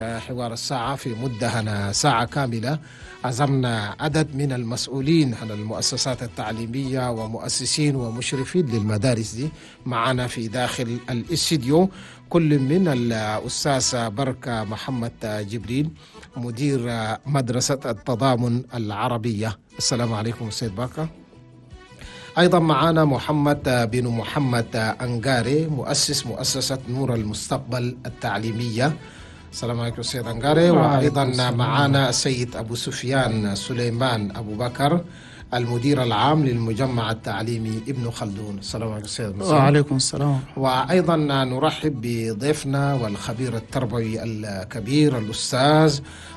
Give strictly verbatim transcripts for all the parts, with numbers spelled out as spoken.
حوار الساعة في مدة هنا ساعة كاملة. عزمنا عدد من المسؤولين عن المؤسسات التعليمية ومؤسسين ومشرفين للمدارس دي معنا في داخل الاستديو، كل من الأستاذ بركة محمد جبريل مدير مدرسة التضامن العربية. السلام عليكم أستاذ بركة. أيضا معنا محمد بن محمد أنقاري مؤسس مؤسسة نور المستقبل التعليمية. السلام عليكم أستاذ أنقاري. وأيضا معنا السيد أبو سفيان سليمان أبو بكر المدير العام للمجمع التعليمي ابن خلدون. السلام عليكم أستاذ. وعليكم السلام. وأيضا نرحب بضيفنا والخبير التربوي الكبير الأستاذ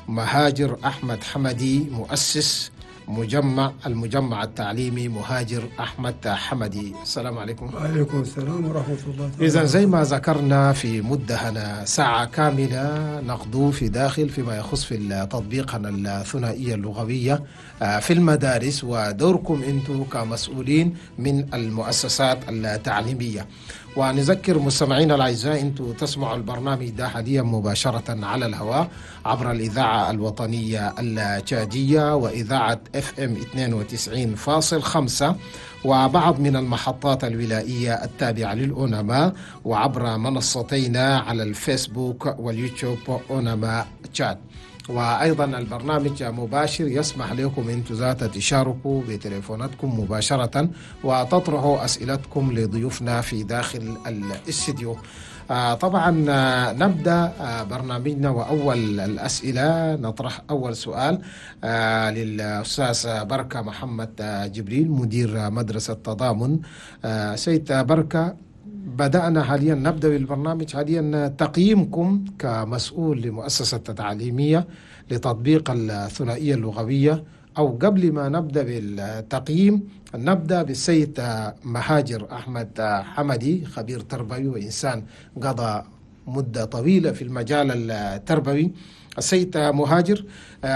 مهاجر أحمد حمدي مؤسس مجمع المجمع التعليمي مهاجر أحمد حمدي. السلام عليكم. وعليكم السلام ورحمة الله. إذا زي ما ذكرنا في مدة هنا ساعة كاملة نقضوا في داخل فيما يخص في التطبيق عن الثنائية اللغوية في المدارس ودوركم أنتم كمسؤولين من المؤسسات التعليمية. ونذكر مستمعينا الأعزاء أنتم تسمعوا البرنامج ده حاليا مباشرة على الهواء عبر الإذاعة الوطنية التشادية وإذاعة اف ام اثنين وتسعين فاصل خمسة وبعض من المحطات الولائية التابعة للأونما وعبر منصتينا على الفيسبوك واليوتيوب أونما تشاد. وأيضا البرنامج مباشر يسمح لكم أنتم ذات تشاركوا بتليفوناتكم مباشرة وتطرحوا أسئلتكم لضيوفنا في داخل الاستديو. آه طبعا آه نبدأ آه برنامجنا وأول الأسئلة نطرح أول سؤال آه للأستاذ بركة محمد آه جبريل مدير مدرسة تضامن. آه سيد بركة، بدأنا حاليا نبدأ بالبرنامج حاليا تقييمكم كمسؤول لمؤسسة تعليمية لتطبيق الثنائية اللغوية، أو قبل ما نبدأ بالتقييم نبدأ بالسيد مهاجر أحمد حمدي خبير تربوي وإنسان قضى مدة طويلة في المجال التربوي. السيد مهاجر،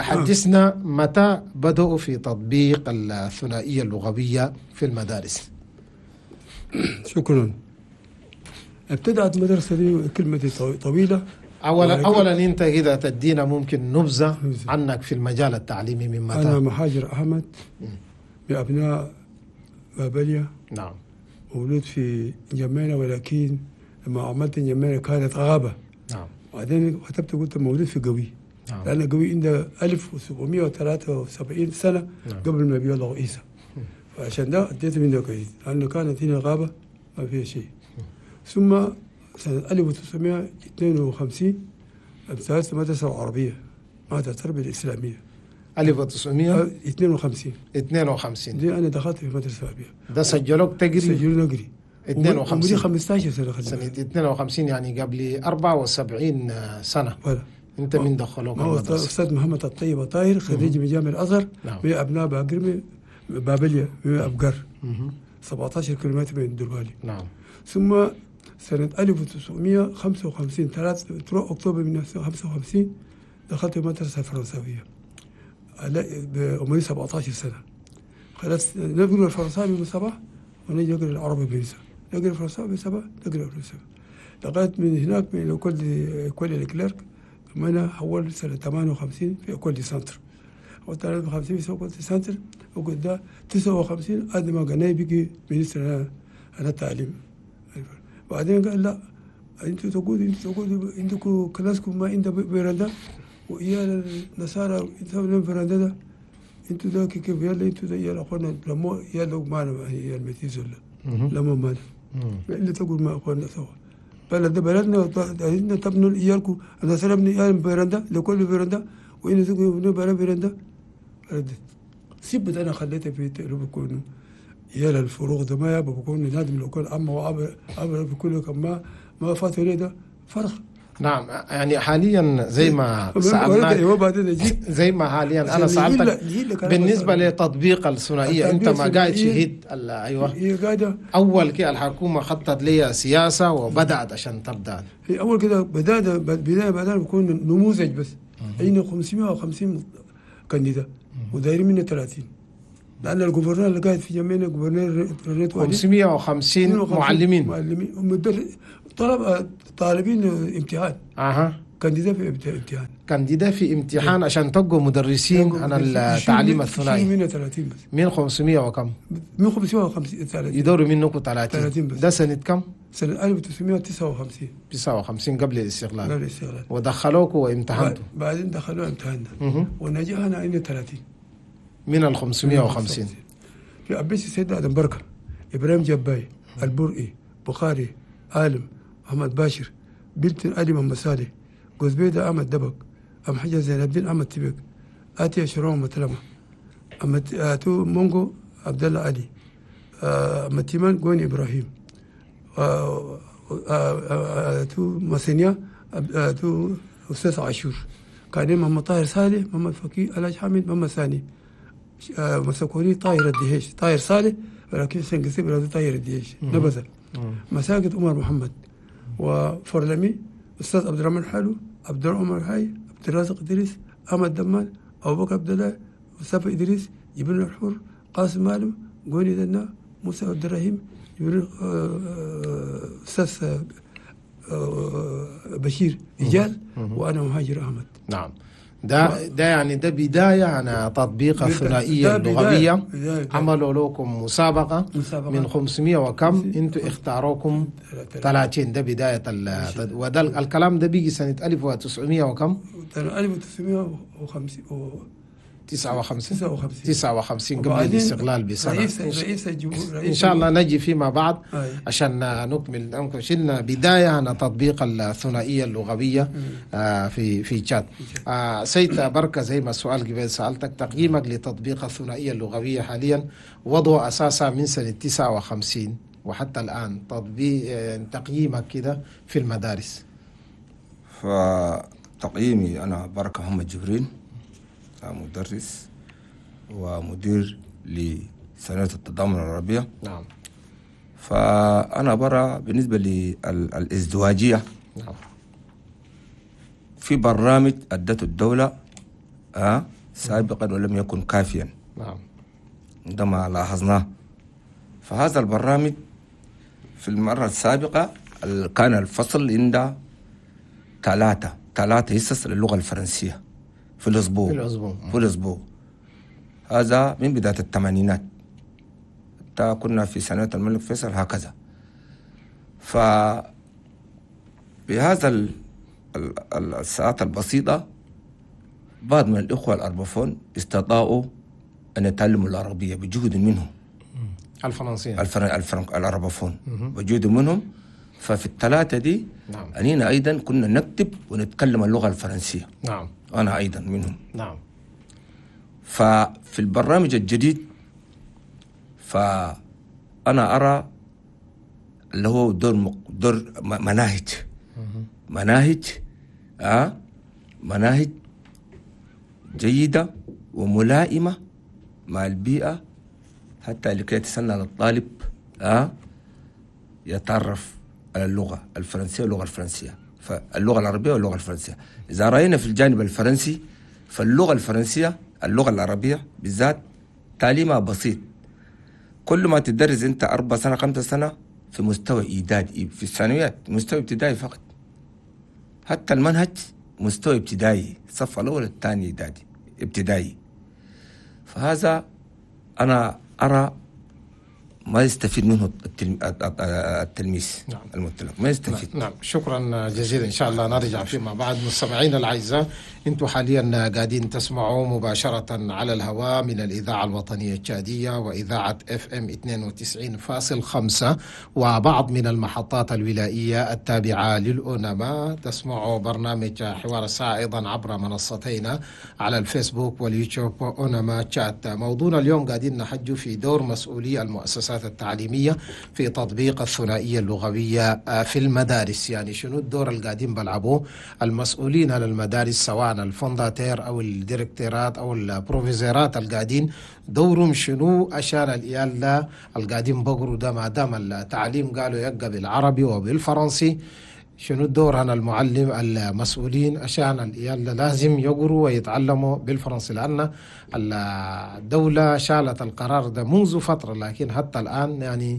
حدثنا متى بدأوا في تطبيق الثنائية اللغوية في المدارس؟ شكرا. ابتدأت المدرسة دي كلمتي طويلة. أولا أولا أنت إذا تدينا ممكن نبذة عنك في المجال التعليمي من متى؟ أنا مهاجر أحمد من أبناء بابليا. نعم. مولود في جمينة، ولكن لما عملت جمينة كانت غابة. نعم. بعدين كتبت قلت مولود في قوي. نعم. لأن قوي عنده ألف وسبعمائة وثلاثة وسبعين سنة. نعم. قبل ما يبي الله عيسى. فعشان ده أديت منه كويس لأنه كانت هنا غابة ما فيها شيء. ثم سنة ألف وتسعمائة واثنين وخمسين امتازت المدرسة العربية مادة التربية الإسلامية. ألف وتسعمائة واثنين وخمسين اثنين وخمسين دي أنا دخلت في المدرسة العربية. ده سجلوك تجري؟ سجلوا نجري اثنين وخمسين. عمري خمسة عشر سنة خلي سنة اثنين وخمسين يعني قبل أربعة وسبعين سنة. ولا أنت من دخلوك المدرسة؟ أستاذ محمد الطيب طاهر خريج من جامعة الأزهر. نعم. من أبناء باقرمي بابليا من أبقر سبعة عشر كيلومتر من الدربالي. نعم. ثم سنة ألف وتسعمائة وخمسة وخمسين ثلاثة أكتوبر من خمسة وخمسين دخلت المدرسة الفرنساوية بعمري سبعة عشر سنة. خلاص نقرأ الفرنساوي من الصباح ونجي نقرأ العربي بالنساء، نقرأ الفرنساوي بالصباح نقرأ الفرنساوي لغاية من هناك من إكول الكليرك. ثم أنا حولت سنة ثمانية وخمسين في إكول دي سنتر، و ثلاثة وخمسين في إكول دي سنتر، وقلت ده تسعة وخمسين قد ما قناي بيجي مينستر أنا التعليم. بعدين قال لا انتوا تقولوا انتوا تقولوا عندكم كلاسكم ما عنده برندا ويا النصارى انتوا لهم برندا ده انتوا ده كيف يلا انتوا ده يا اخوانا لما يلا معنا هي المتيز ولا لما ما اللي تقول ما اخوانا سوا بلد بلدنا عندنا تبنوا ايالكم انا سلمني ايال برندا لكل برندا وين تقولوا بلا برندا سبت انا خليته في تقلب يكونوا يلا الفروق ده ما يابا بكون نادم لو كان أما وعبر عبر بكل كم ما فات لي ده فرق. نعم. يعني حاليا زي ما سألناك زي ما حاليا أنا سألتك بالنسبة لتطبيق الثنائية أنت ما قاعد شهيد. أيوة. أول كده الحكومة خطت لي سياسة وبدأت عشان تبدأ. هي أول كده بدأنا بداية بدأنا بكون نموذج بس. عندنا خمسمائة وخمسين كانديدا ودايرين منه ثلاثين. لأن الجوفرنر اللي قاعد في جميعنا جوفرنر خمسمائة وخمسين معلمين معلمين طلب طالبين امتحان. اها كانديدا في امتحان. كانديدا في امتحان عشان تبقوا مدرسين عن التعليم الثنائي. منه ثلاثين بس. من خمسمية وكم؟ من خمسمية وخمسين ثلاثين. يدوروا منكم ثلاثين. ثلاثين بس. ده سنة كم؟ سنة ألف وتسعمية وتسعة وخمسين. تسعة وخمسين قبل الاستقلال. قبل الاستقلال. ودخلوكوا وامتحنتوا. بعدين دخلوا امتحاننا. ونجحنا عندنا ثلاثين. من ال خمسمية وخمسين. في أبيس السيد آدم بركة، إبراهيم جباي، البرقي، بخاري، عالم، محمد باشر، بلتن علي محمد صالح، قزبيدة أحمد دبك، أم حجة زين الدين أحمد تبك، آتي شرون متلمة، أم آتو مونغو عبد الله علي، أم تيمان قوني إبراهيم، آتو مسنيا آتو أستاذ عاشور، كان محمد طاهر صالح، محمد فقيه، الحاج حامد، محمد ثاني، مسكوني طاهر الدهيش، طاهر صالح ولكن سنقسم إلى طاهر الدهيش نبذل. مساجد عمر محمد وفرلمي، أستاذ عبد الرحمن حلو، عبد العمر حي، عبد الرازق إدريس، أحمد دمال، أبو بكر عبد الله، مصطفى إدريس، جبريل الحر، قاسم مالم، قوني دنا، موسى عبد الرحيم، جبريل أستاذ بشير رجال، وأنا مهاجر أحمد. نعم. ده ده يعني ده بداية عن تطبيق الثنائية اللغوية. بداية. عملوا لكم مسابقة, مسابقة من خمسمية وكم، انتوا اختاروكم ثلاثين. ده بداية ال وده الكلام ده بيجي سنة ألف وتسعمية وكم؟ ألف وتسعمية وخمسين تسعة وخمسين تسعة وخمسين قبل الاستقلال بسنة. رئيس رئيس الجمهورية إن شاء الله نجي فيما بعد عشان نكمل. شلنا بداية عن تطبيق الثنائية اللغوية آه في في تشاد. آه سيد بركة، زي ما السؤال قبل سألتك، تقييمك لتطبيق الثنائية اللغوية حاليا وضع أساسها من سنة تسعة وخمسين وحتى الآن، تطبيق آه تقييمك كده في المدارس. فتقييمي أنا بركة محمد جبرين، مدرس ومدير لسنة التضامن العربية. نعم. فأنا برى بالنسبة للازدواجية، نعم، في برنامج أدته الدولة أه سابقا ولم يكن كافيا. نعم. عندما لاحظناه، فهذا البرنامج في المرة السابقة كان الفصل عند ثلاثة ثلاثة حصص للغة الفرنسية في الأسبوع. في الأسبوع. في الأسبوع. هذا من بداية الثمانينات، حتى كنا في سنة الملك فيصل هكذا. فبهذا الساعات البسيطة بعض من الإخوة الأربفون استطاعوا أن يتعلموا العربية بجهد منهم. الفرنسيين. الفرن... الفرن... الأربفون بجهد منهم. ففي الثلاثة دي، نعم، أنينا أيضا كنا نكتب ونتكلم اللغة الفرنسية. نعم. أنا أيضا منهم. نعم. ففي البرنامج الجديد فأنا أرى اللي هو دور مق... دور مناهج مناهج آه مناهج جيدة وملائمة مع البيئة، حتى لكي يتسنى للطالب آه يتعرف على اللغة الفرنسية واللغة الفرنسية، فاللغة العربية واللغة الفرنسية. إذا رأينا في الجانب الفرنسي، فاللغة الفرنسية اللغة العربية بالذات تعليمها بسيط. كل ما تدرس أنت أربع سنة خمسة سنة في مستوى إيدادي، في الثانويات مستوى ابتدائي فقط، حتى المنهج مستوى ابتدائي، الصف الأول الثاني إيدادي ابتدائي. فهذا أنا أرى ما يستفيد منه التلميذ. نعم. المطلق ما يستفيد. نعم. شكرا جزيلا. إن شاء الله نرجع فيما بعد. مستمعينا الأعزاء، أنتم حاليا قاعدين تسمعوا مباشرة على الهواء من الإذاعة الوطنية التشادية وإذاعة اف ام اثنين وتسعين فاصلة خمسة وبعض من المحطات الولائية التابعة للأونما. تسمعوا برنامج حوار الساعة أيضا عبر منصتين على الفيسبوك واليوتيوب أونما تشات. موضوعنا اليوم قاعدين نحج في دور مسؤولي المؤسسات التعليمية في تطبيق الثنائية اللغوية في المدارس. يعني شنو الدور اللي قاعدين بلعبوه المسؤولين على المدارس، سواء الفونداتير أو الديركتيرات أو البروفيزورات القاعدين، دورهم شنو عشان العيال لا القاعدين بقروا ده ما دام التعليم قالوا يبقى بالعربي وبالفرنسي. شنو الدور عن المعلم المسؤولين عشان العيال لازم يقروا ويتعلموا بالفرنسي، لأن الدولة شالت القرار ده منذ فترة، لكن حتى الآن يعني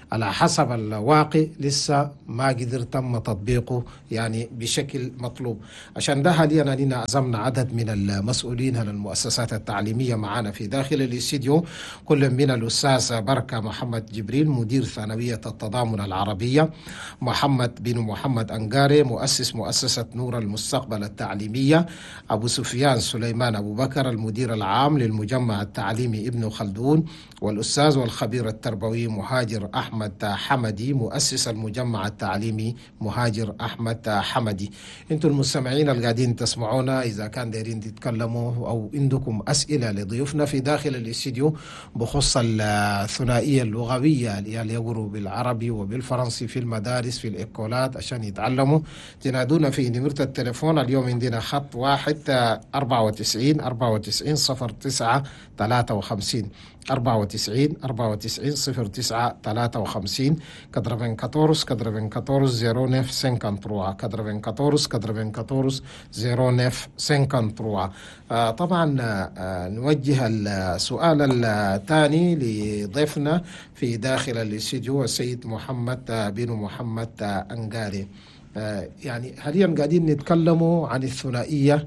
على حسب الواقع لسه ما قدر تم تطبيقه يعني بشكل مطلوب. عشان ده حاليا أننا عزمنا عدد من المسؤولين عن المؤسسات التعليمية معنا في داخل الاستديو، كل من الأستاذ بركة محمد جبريل مدير ثانوية التضامن العربية، محمد بن محمد أنقاري مؤسس مؤسسة نور المستقبل التعليمية، أبو سفيان سليمان أبو بكر المدير العام للمجمع التعليمي ابن خلدون، والأستاذ والخبير التربوي مهاجر أحمد حمدي مؤسس المجمع التعليمي مهاجر أحمد حمدي. انتم المستمعين اللي قاعدين تسمعونا إذا كان دايرين تتكلموا أو عندكم أسئلة لضيوفنا في داخل الاستديو بخصوص الثنائية اللغوية اللي يقروا بالعربي وبالفرنسي في المدارس في الإيكولات عشان يتعلموا، تنادونا في نمرة التليفون. اليوم عندنا خط واحد أربعة وتسعين أربعة وتسعين صفر تسعة ثلاثة وخمسين أربعة وتسعين أربعة وتسعين صفر تسعة ثلاثة وخمسين كدربن كاتورس كدربن كاتورس زيرو نف سنكان تروع كدربن كاتورس كدربن كاتورس زيرو نف سنكان تروع. آه طبعا آه نوجه السؤال الثاني لضيفنا في داخل الاستديو السيد محمد آه بن محمد آه أنقاري. آه يعني حاليا قاعدين نتكلموا عن الثنائية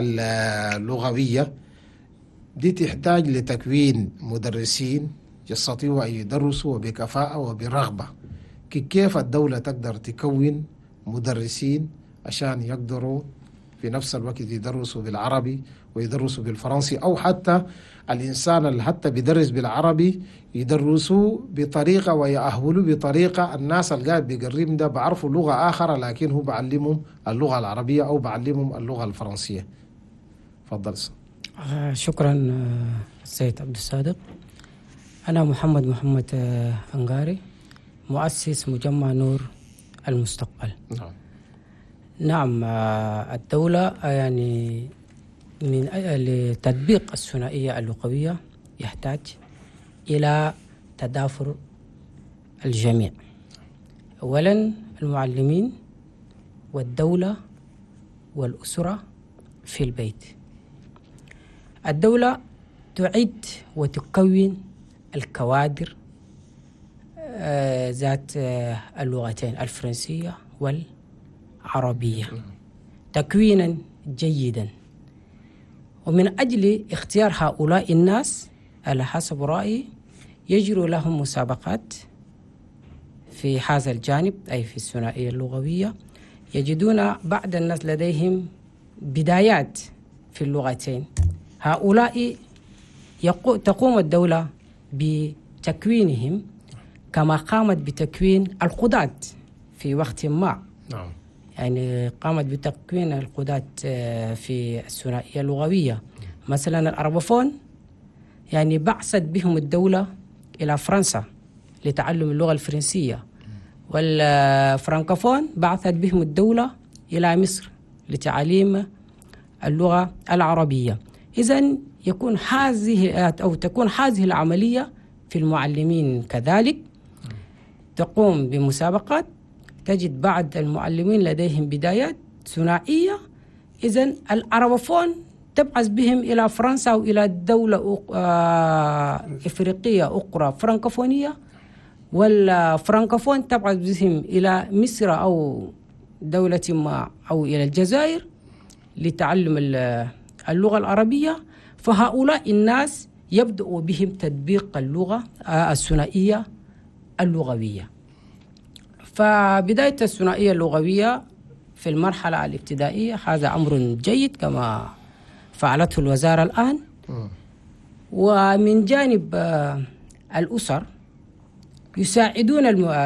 اللغوية دي، تحتاج لتكوين مدرسين يستطيعوا أن يدرسوا بكفاءة وبرغبة. كيف الدولة تقدر تكون مدرسين عشان يقدروا في نفس الوقت يدرسوا بالعربي ويدرسوا بالفرنسي، أو حتى الإنسان اللي حتى بيدرس بالعربي يدرسوا بطريقة ويأهلوا بطريقة الناس اللي قاعد بيقريم ده بعرفوا لغة آخر لكن هو بعلمهم اللغة العربية أو بعلمهم اللغة الفرنسية. تفضل. آه شكرا آه السيد عبد الصادق. أنا محمد محمد آه أنقاري مؤسس مجمع نور المستقبل. نعم. نعم آه الدولة آه يعني من آه لتطبيق الثنائية اللغوية يحتاج إلى تضافر الجميع. أولا المعلمين والدولة والأسرة في البيت. الدولة تعد وتكون الكوادر آه ذات آه اللغتين الفرنسية والعربية تكوينا جيدا، ومن أجل اختيار هؤلاء الناس على حسب رأيي يجري لهم مسابقات في هذا الجانب أي في الثنائية اللغوية. يجدون بعض الناس لديهم بدايات في اللغتين، هؤلاء يقو تقوم الدولة بتكوينهم كما قامت بتكوين القضاة في وقت ما. نعم. يعني قامت بتكوين القضاة في الثنائية اللغوية. مثلا الأربوفون يعني بعثت بهم الدولة إلى فرنسا لتعلم اللغة الفرنسية، والفرنكوفون بعثت بهم الدولة إلى مصر لتعليم اللغة العربية. إذن يكون هذه أو تكون هذه العملية في المعلمين كذلك، تقوم بمسابقات، تجد بعض المعلمين لديهم بدايات ثنائية. إذن الأربوفون تبعث بهم إلى فرنسا أو إلى دولة إفريقية أخرى فرنكوفونية، والفرنكوفون تبعث بهم إلى مصر أو دولة ما أو إلى الجزائر لتعلم اللغة العربية. فهؤلاء الناس يبدأ بهم تطبيق اللغة الثنائية اللغوية. فبداية الثنائية اللغوية في المرحلة الابتدائية هذا أمر جيد كما فعلته الوزارة الآن. ومن جانب الأسر يساعدون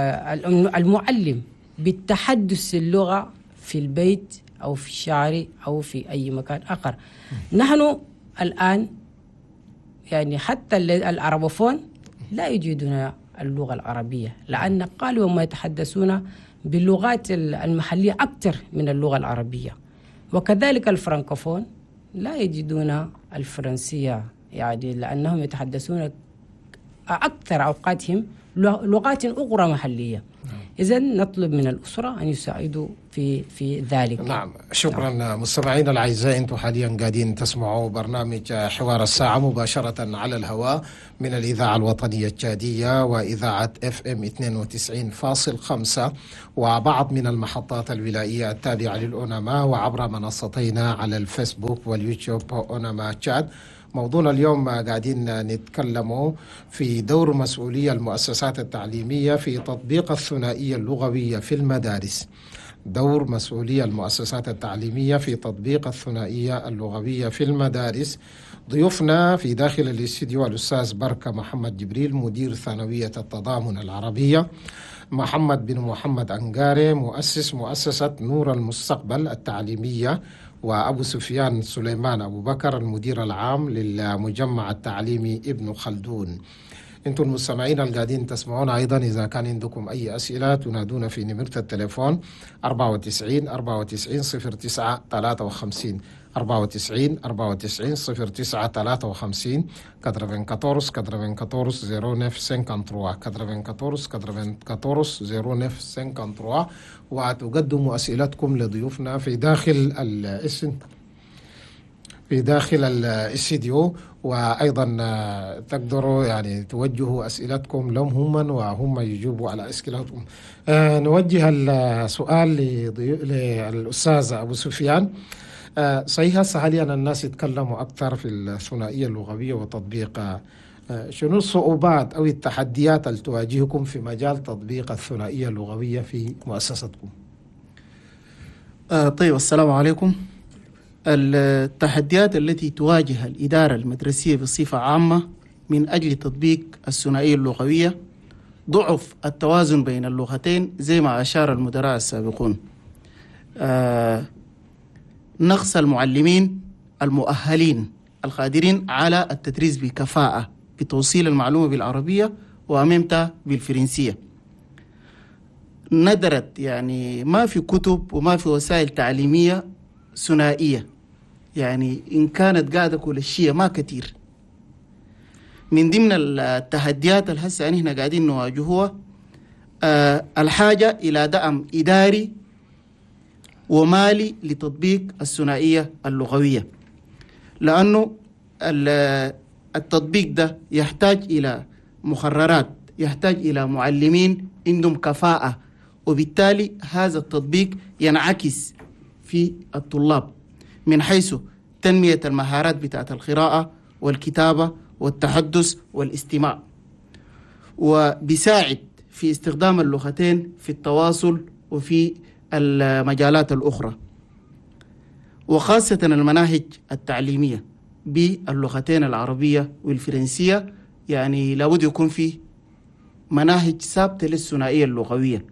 المعلم بالتحدث اللغة في البيت أو في الشارع أو في أي مكان آخر. نحن الآن يعني حتى الأربوفون لا يجيدون اللغة العربية، لأن قالوا هم يتحدثون باللغات المحلية أكثر من اللغة العربية. وكذلك الفرنكوفون لا يجدون الفرنسية، يعني لأنهم يتحدثون أكثر أوقاتهم لغات أخرى محلية. إذن نطلب من الأسرة أن يساعدوا في في ذلك. نعم، شكرا. نعم. مستمعينا الأعزاء، أنتم حاليا قاعدين تسمعوا برنامج حوار الساعة مباشرة على الهواء من الإذاعة الوطنية التشادية وإذاعة اف ام اثنين وتسعين فاصل خمسة وبعض من المحطات الولائية التابعة للأوناما، وعبر منصتينا على الفيسبوك واليوتيوب أوناما تشاد. موضوعنا اليوم قاعدين نتكلم في دور مسؤولية المؤسسات التعليمية في تطبيق الثنائية اللغوية في المدارس. دور مسؤولية المؤسسات التعليمية في تطبيق الثنائية اللغوية في المدارس. ضيوفنا في داخل الاستديو الأستاذ بركة محمد جبريل، مدير ثانوية التضامن العربية، محمد بن محمد أنقاري، مؤسس مؤسسة نور المستقبل التعليمية، وأبو سفيان سليمان أبو بكر، المدير العام للمجمع التعليمي ابن خلدون. انتم المستمعين القاعدين تسمعون ايضا، اذا كان عندكم اي اسئله تنادونا في نمره التليفون أربعة وتسعين أربعة وتسعين صفر تسعة ثلاثة وخمسين أربعة وتسعين أربعة وتسعين صفر تسعة ثلاثة وخمسين quatre-vingt-quatorze quatre-vingt-quatorze zéro neuf cinquante-trois quatre-vingt-quatorze quatre-vingt-quatorze zéro neuf cinquante-trois. وتقدموا اسئلتكم لضيوفنا في داخل الاسم في داخل الاستديو، وأيضا تقدروا يعني توجهوا أسئلتكم لهم هم وهم يجيبوا على أسئلتهم. أه نوجه السؤال للأستاذ أبو سفيان. أه صحيح هسه حاليا الناس يتكلموا أكثر في الثنائية اللغوية وتطبيقها، أه شنو الصعوبات أو التحديات اللي تواجهكم في مجال تطبيق الثنائية اللغوية في مؤسستكم؟ أه طيب، السلام عليكم. التحديات التي تواجه الإدارة المدرسية بصفة عامة من أجل تطبيق الثنائية اللغوية ضعف التوازن بين اللغتين زي ما أشار المدراء السابقون، آه نقص المعلمين المؤهلين القادرين على التدريس بكفاءة بتوصيل المعلومة بالعربية وأمامتها بالفرنسية. ندرت يعني ما في كتب وما في وسائل تعليمية ثنائية، يعني إن كانت قاعدة كل شيء ما كتير. من ضمن التحديات اللي هسه يعني احنا قاعدين نواجهوها آه الحاجة إلى دعم إداري ومالي لتطبيق الثنائية اللغوية، لأنه التطبيق ده يحتاج إلى مقررات، يحتاج إلى معلمين عندهم كفاءة، وبالتالي هذا التطبيق ينعكس في الطلاب من حيث تنمية المهارات بتاعت القراءة والكتابة والتحدث والاستماع، وبيساعد في استخدام اللغتين في التواصل وفي المجالات الأخرى، وخاصة المناهج التعليمية باللغتين العربية والفرنسية. يعني لابد يكون في مناهج ثابتة للثنائية اللغوية.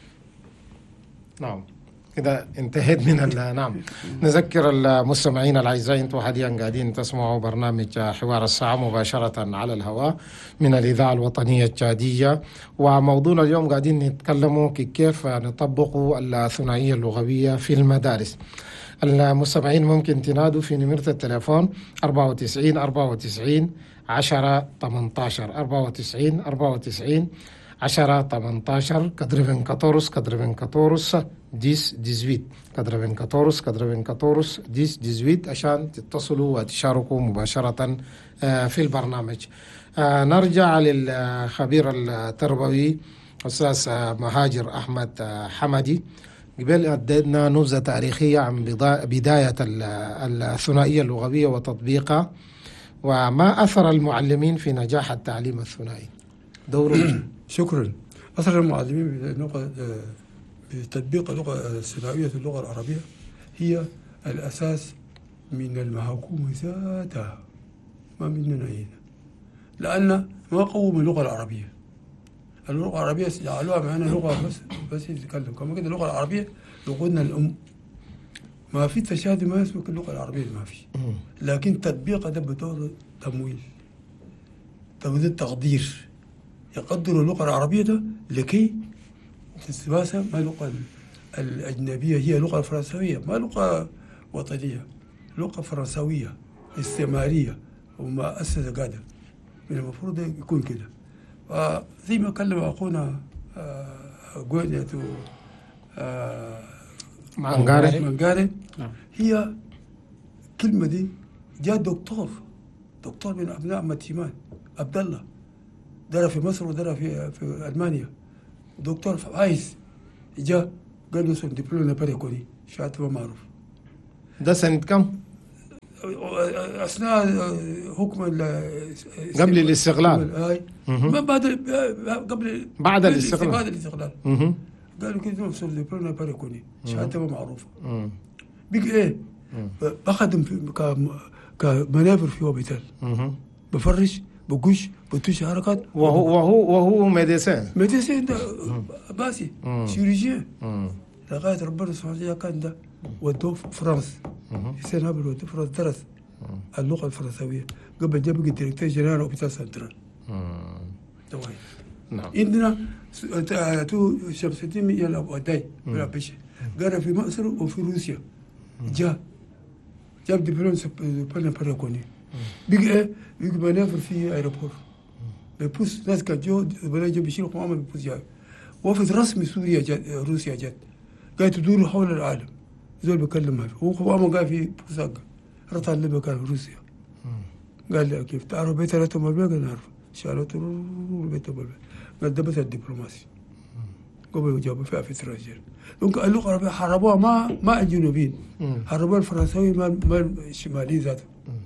نعم، إذا انتهيت من نعم. نذكر المستمعين الأعزاء، أنتم حاليا قاعدين تسمعوا برنامج حوار الساعة مباشرة على الهواء من الإذاعة الوطنية التشادية، وموضوعنا اليوم قاعدين نتكلموا كيف نطبق الثنائية اللغوية في المدارس. المستمعين ممكن تنادوا في نمرة التليفون أربعة وتسعين أربعة وتسعين عشرة ثمانية عشر أربعة وتسعين أربعة وتسعين عشرة ثمانية عشر quatre-vingt-quatorze quatre-vingt-quatorze dix dix-huit quatre-vingt-quatorze quatre-vingt-quatorze dix dix-huit عشان تتصلوا وتشاركوا مباشرة في البرنامج. نرجع للخبير التربوي أستاذ مهاجر أحمد حمدي. قبل أدينا نبذة تاريخية عن بداية الثنائية اللغوية وتطبيقها، وما أثر المعلمين في نجاح التعليم الثنائي؟ دورهم. شكرا. أثر المعلمين بتطبيق اللغة الثنائية اللغة العربية هي الأساس من المحكومة ذاتها، ما مننا هنا، لأن ما قوموا اللغة العربية. اللغة العربية جعلوها معنا لغة بس بس يتكلم كما كده. اللغة العربية لغتنا الأم، ما في تشادي ما يسمك اللغة العربية ما في، لكن تطبيقها ده بتوضع تمويل، توضع تقدير، يقدروا اللغة العربية ده لكي تتباسى ما اللغة الأجنبية هي لغة فرنسوية، ما لغة وطنية، لغة فرنسوية استعمارية وما أسس قادة. من المفروض يكون كده. زي ما كلم أخونا جوينيتو مانغاري. مانغاري هي كلمة دي جاء دكتور دكتور من أبناء متيمان عبد الله، درى في مصر ودرى في في ألمانيا، دكتور عايز جاء قال له سن دبلوم نبريكوني شهادته ما معروف. ده سنة كم؟ أثناء حكم قبل الاستقلال. هاي ما بعد قبل بعد الاستقلال بعد الاستقلال قالوا كده سن دبلوم نبريكوني شهادته ما معروفة. بيجي إيه؟ بخدم في كمنافر في هوبيتال، بفرش بقش بتوش حركات. وهو وهو وهو ميديسين ميديسين ده باسي شيريجين لغايه ربنا سبحانه وتعالى كان ده ودوه فرنسا في سنه قبل ودوه فرنسا درس اللغه الفرنسويه قبل جاب ديريكتور جنرال هوبيتال سنترال. نعم. عندنا تو شمس الدين يلا وداي بلا بيش قال في مصر وفي روسيا جاء جاب دبلوم سبحانه بريكوني. بيجي ايه؟ بيجي منافر في ايروبور بيبوس ناس كان جو بلاجي بيشيلوا قمامة بيبوس جاي. وفد رسمي سوريا جت روسيا جت قاعد تدور حول العالم زول بيكلم هذا هو قمامة قاعد في بوساقة رطع اللي مكان في روسيا. قال لي كيف تعرف بيت لا تمر قال نعرف شالته بيت تمر قال ده بس الدبلوماسي قبل جابوا فيها في تراجر. دونك اللغة العربية حربوها ما ما الجنوبيين حربوها الفرنساوي ما ما الشماليين ذاته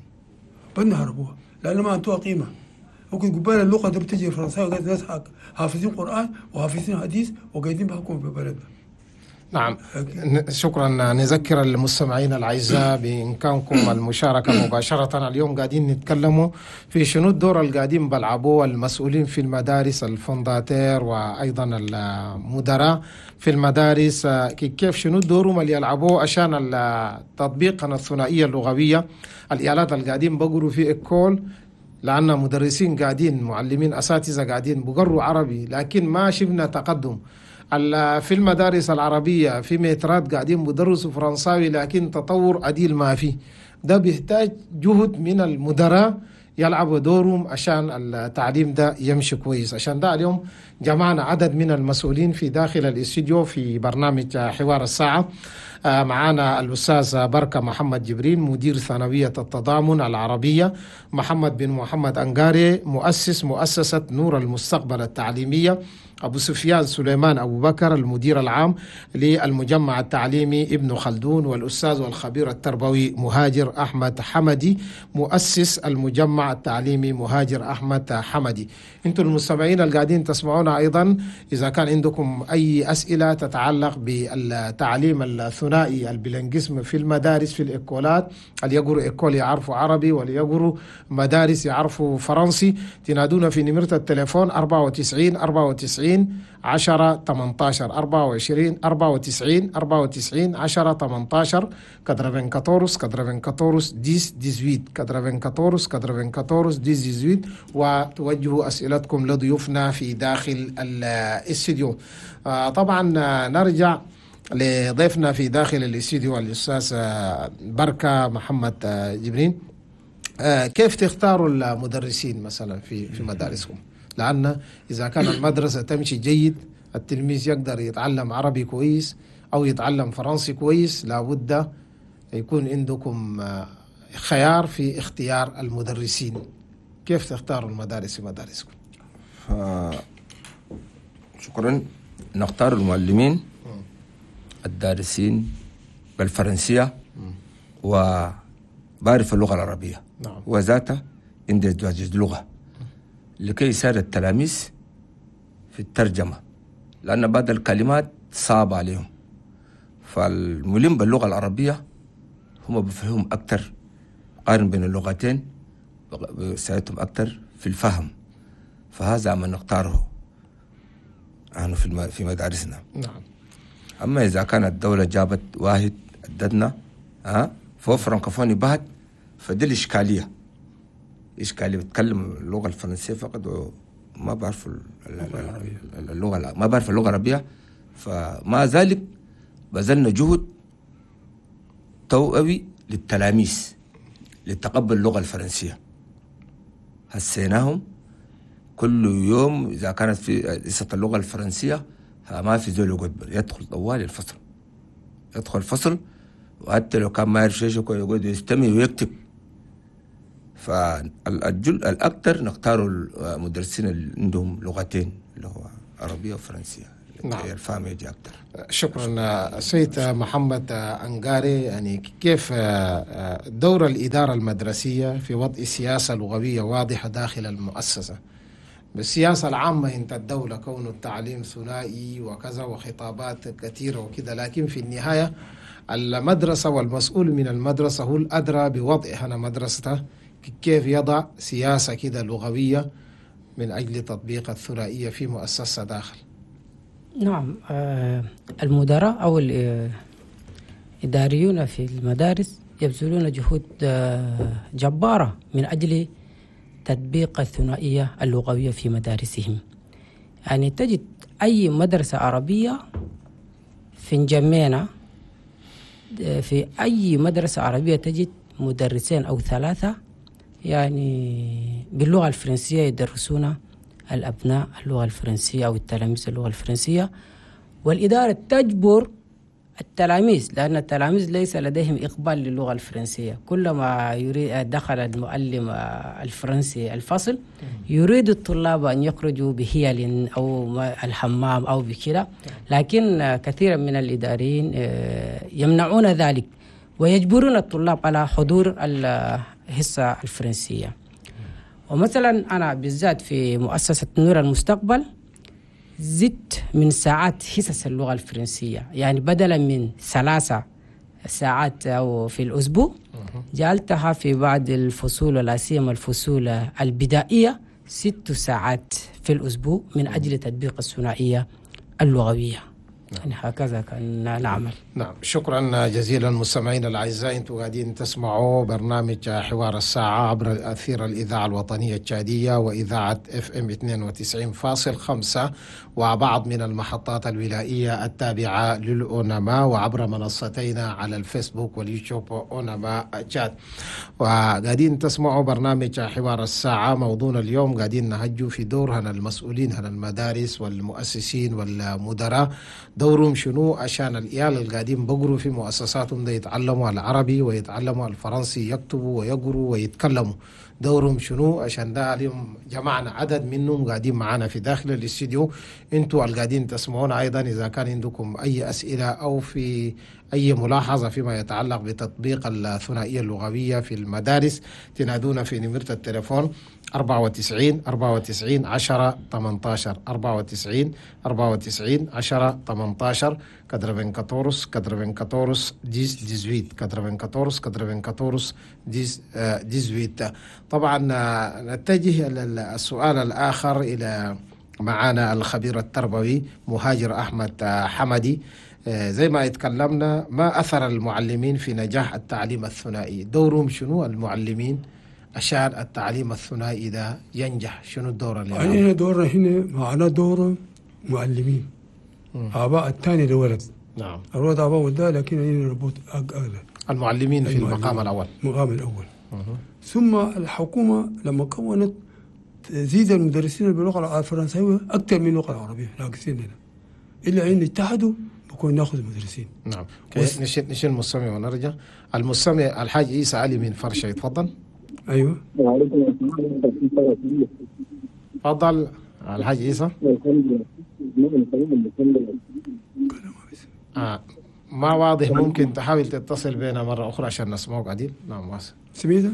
بدنا حربوها لأن ما أنتوها قيمة. ممكن قبال اللغة دي بتجي الفرنساوي قاعد ناس حافظين قرآن وحافظين حديث وقاعدين بحكموا في بلدنا. نعم شكرا. نذكر المستمعين الأعزاء بإمكانكم المشاركة مباشرة. اليوم قاعدين نتكلموا في شنو الدور اللي قاعدين بلعبوه المسؤولين في المدارس الفونداتير وأيضا المدراء في المدارس، كيف شنو دورهم اللي يلعبوه عشان التطبيق الثنائية اللغوية. الإيالات اللي قاعدين بقروا في إكول لأن مدرسين قاعدين معلمين أساتذة قاعدين بقروا عربي لكن ما شفنا تقدم. في المدارس العربية في مترات قاعدين بدرسوا فرنساوي لكن تطور عديل ما فيه. ده بيحتاج جهد من المدراء يلعبوا دورهم عشان التعليم ده يمشي كويس. عشان ده اليوم جمعنا عدد من المسؤولين في داخل الاستوديو في برنامج حوار الساعة. معانا الأستاذ بركة محمد جبرين مدير ثانوية التضامن العربية، محمد بن محمد أنغاري مؤسس مؤسسة نور المستقبل التعليمية، أبو سفيان سليمان أبو بكر المدير العام للمجمع التعليمي ابن خلدون، والأستاذ والخبير التربوي مهاجر أحمد حمدي مؤسس المجمع التعليمي مهاجر أحمد حمدي. انتم المستمعين القاعدين تسمعونا أيضا إذا كان عندكم أي أسئلة تتعلق بالتعليم الثنائي البلنجسم في المدارس في الإكولات، اللي يقروا إكول يعرفوا عربي واللي يقروا مدارس يعرفوا فرنسي، تنادونا في نمرة التليفون أربعة وتسعين أربعة وتسعين عشرة ثمانية عشر أربعة وعشرين أربعة وتسعين أربعة وتسعين عشرة ثمانية عشر كاترفين كاتورس كاترفين كاتورس ديس ديزويت كاترفين كاتورس كاترفين كاتورس ديس ديزويت، وتوجهوا أسئلتكم لضيوفنا في داخل الاستديو. آه طبعا نرجع لضيفنا في داخل الاستديو الأستاذ بركة محمد جبرين. آه كيف تختاروا المدرسين مثلا في في مدارسكم؟ لأن إذا كان المدرسة تمشي جيد التلميذ يقدر يتعلم عربي كويس أو يتعلم فرنسي كويس، لابد يكون عندكم خيار في اختيار المدرسين. كيف تختاروا المدارس في مدارسكم؟ شكرا. نختار المعلمين الدارسين بالفرنسية وبعرف اللغة العربية. نعم. وذاته عنده ازدواج لغة لكي يساعد التلاميذ في الترجمة، لأن بعض الكلمات صعبة عليهم، فالملم باللغة العربية هم بفهم أكتر، قارن بين اللغتين بيساعدهم أكتر في الفهم. فهذا ما نختاره عنه في في مدارسنا. نعم. أما إذا كانت الدولة جابت واحد أددنا ها فهو فرنكوفوني بهت، فدي الإشكالية. إشكالية بتكلم اللغة الفرنسية فقط وما بعرف اللغة ما بعرف اللغة العربية. فمع ذلك بذلنا جهد توأوي للتلاميذ لتقبل اللغة الفرنسية. هسيناهم كل يوم إذا كانت في حصة اللغة الفرنسية ما في زول يقعد يدخل طوال الفصل يدخل الفصل، وحتى لو كان ما يعرف شيء يقعد يستمع ويكتب. فالجل الأكثر نختاروا المدرسين اللي عندهم لغتين اللي هو عربية وفرنسية. نعم. الفهم يجي أكثر. شكرا سيد محمد أنقاري. يعني كيف دور الإدارة المدرسية في وضع سياسة لغوية واضحة داخل المؤسسة؟ بالسياسة العامة انت الدولة كون التعليم ثنائي وكذا وخطابات كثيرة وكذا، لكن في النهاية المدرسة والمسؤول من المدرسة هو الأدرى بوضع هنا مدرسته كيف يضع سياسة كده لغوية من أجل تطبيق الثنائية في مؤسسة داخل. نعم. آه المدراء أو الإداريون في المدارس يبذلون جهود آه جبارة من أجل تطبيق الثنائية اللغوية في مدارسهم. يعني تجد أي مدرسة عربية في نجمينا، في أي مدرسة عربية تجد مدرسين أو ثلاثة يعني باللغة الفرنسية يدرسون الأبناء اللغة الفرنسية أو التلاميذ اللغة الفرنسية، والإدارة تجبر التلاميذ لأن التلاميذ ليس لديهم إقبال للغة الفرنسية. كلما يريد دخل المعلم الفرنسي الفصل يريد الطلاب أن يخرجوا بهيل أو الحمام أو بكذا، لكن كثيرا من الإداريين يمنعون ذلك ويجبرون الطلاب على حضور الحصة الفرنسية. ومثلا أنا بالذات في مؤسسة نور المستقبل زدت من ساعات حصص اللغة الفرنسية، يعني بدلا من ثلاثة ساعات أو في الأسبوع جعلتها في بعض الفصول ولا سيما الفصول البدائية ست ساعات في الأسبوع من أجل تطبيق الثنائية اللغوية. يعني هكذا كان نعمل. نعم، شكرا جزيلا مستمعينا الاعزاء. انتم قاعدين تسمعوا برنامج حوار الساعه عبر اثير الاذاعه الوطنيه التشاديه واذاعه اف ام اثنين وتسعين فاصل خمسة وبعض من المحطات الولائيه التابعه للاونما، وعبر منصتينا على الفيسبوك واليوتيوب اونما تشاد. وقاعدين تسمعوا برنامج حوار الساعه. موضوعنا اليوم قاعدين نهجوا في دور هنا المسؤولين هنا المدارس والمؤسسين والمدراء، دورهم شنو عشان العيال اللي قاعدين بقروا في مؤسساتهم ده يتعلموا العربي ويتعلموا الفرنسي، يكتبوا ويقروا ويتكلموا. دورهم شنو عشان ده اليوم جمعنا عدد منهم قاعدين معنا في داخل الاستديو. انتوا اللي قاعدين تسمعونا ايضا اذا كان عندكم اي اسئله او في اي ملاحظه فيما يتعلق بتطبيق الثنائيه اللغويه في المدارس تنادونا في نمره التليفون أربعة وتسعين أربعة وتسعين عشرة ثمانية عشر أربعة وتسعين أربعة وتسعين عشرة ثمانية عشر كاتروفين كاتورس كاتروفين كاتورس ديس ديزويت كاتروفين كاتورس كاتروفين كاتورس ديس ديزويت. طبعا نتجه للسؤال الآخر إلى معنا الخبير التربوي مهاجر أحمد حمدي. زي ما يتكلمنا، ما أثر المعلمين في نجاح التعليم الثنائي؟ دورهم شنو المعلمين عشان التعليم الثنائي ده ينجح؟ شنو الدور اللي هنا؟ دورنا هنا معنا دور معلمين آباء الثاني لولد. نعم، الولد آباء ولده، لكن هنا ربط أغلى المعلمين في المقام الأول. المقام الأول. مه. ثم الحكومة لما كونت تزيد المدرسين باللغة الفرنسية أكثر من اللغة العربية، ناقصين لنا إلا إن اتحدوا بكون ناخذ المدرسين. نعم. وس... نشيل نشيل المستمع ونرجع. المستمع الحاج عيسى علي من فرشة، يتفضل. أيوه. تفضل الحاج عيسى. آه. ما واضح، ممكن تحاول تتصل بنا مرة أخرى عشان نسمعك عديل. نعم واصل. سميدة؟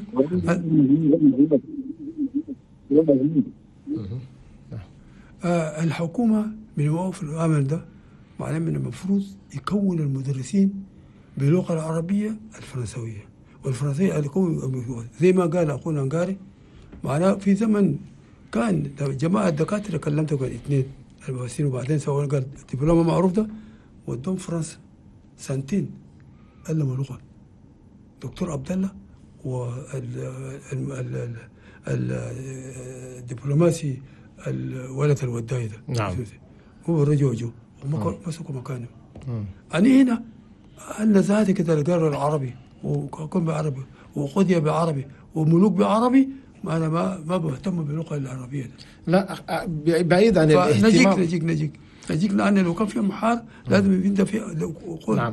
آه الحكومة من وقف العمل ده معناه من المفروض يكون المدرسين باللغة العربية الفرنسوية والفرنسية يكون زي ما قال أخونا انقاري. معناه في زمن كان جماعة الدكاترة كلمتهم كان اثنين المؤسسين، وبعدين سووا قال الدبلومة معروف ده ودوم فرنسا سنتين علموا لغة. دكتور عبد الله والدبلوماسي الولد الوداي ده. نعم. هو رجعوا وما مسكوا مكانه. أنا هنا أنا ذاتي كده القرر العربي وكون بعربي وقضية بعربي وملوك بعربي، ما أنا ما ما بهتم باللغة العربية ده. لا، بعيد عن الاهتمام. نجيك نجيك نجيك نجيك لأن لو كان في محار لازم يبدأ في. نعم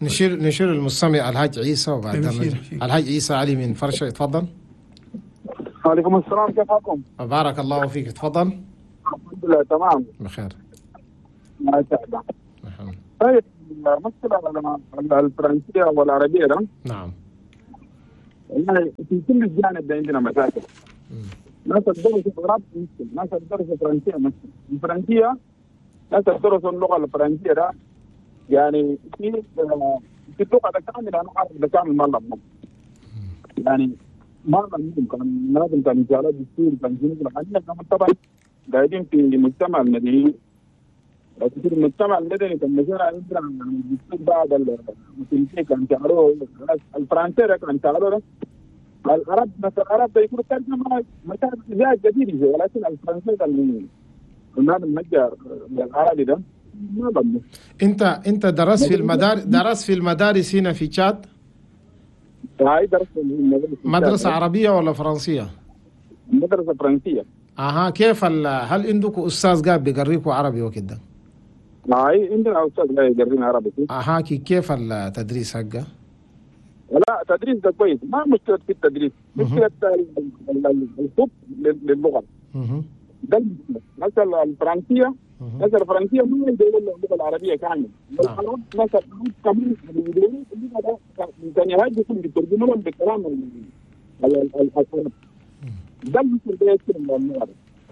نشير نشير المستمع الحاج عيسى وبعد نمشي- نرجع. نمشي. الحاج عيسى علي من فرشة، اتفضل. وعليكم السلام، كيف حالكم؟ بارك الله فيك، اتفضل. الحمد لله تمام. بخير. ما شاء الله. الحمد. طيب المشكله الفرنسيه والعربيه ده نعم. والله في كل الجانب ده عندنا مشاكل. ناس الدرس العرب مشكل، ناس الدرس الفرنسيه مشكل. الفرنسيه ناس الدرس اللغه الفرنسيه ده يعني في في اللغه ده كامل انا عارف ده كامل ما لهم يعني ما لهم كان لازم كان رجالات دستور كان جنود الحالية كمان طبعا قاعدين في مجتمع المدنيين. لكن في المجتمع المدني كان مشينا عندنا الدستور بعد المسلمين كان شعروه الفرنسيه كان شعروه العرب مثلا العرب يكونوا ترجمه مشاكل زي جديده ولكن الفرنسيه كان النظام المجد العربي ده ما ضمن. انت انت درست في المدارس درست في المدارس هنا في تشاد؟ هاي درس المدرسة مدرسة عربية ولا فرنسية؟ مدرسة فرنسية. اها، كيف ال... هل عندكم استاذ قاعد بيقريكم عربي وكده؟ هاي عندنا أستاذ لا يقرينا عربي. اها، كي- كيف التدريس حقه؟ لا تدريس ده كويس، ما مشكلة في التدريس، مشكلة ال- ال- ال- الخط لل- للغة. مهم. ده المشكلة. مثلا الفرنسية مثلا الفرنسية ما يدوروا اللغة العربية كامل. نعم. العرب مثلا كمان يدوروا اللغة ده كان يهاجسوا بيترجموا لهم بالكلام ال- ال- ال- العرب. ده المشكلة ده يصير من اللغة.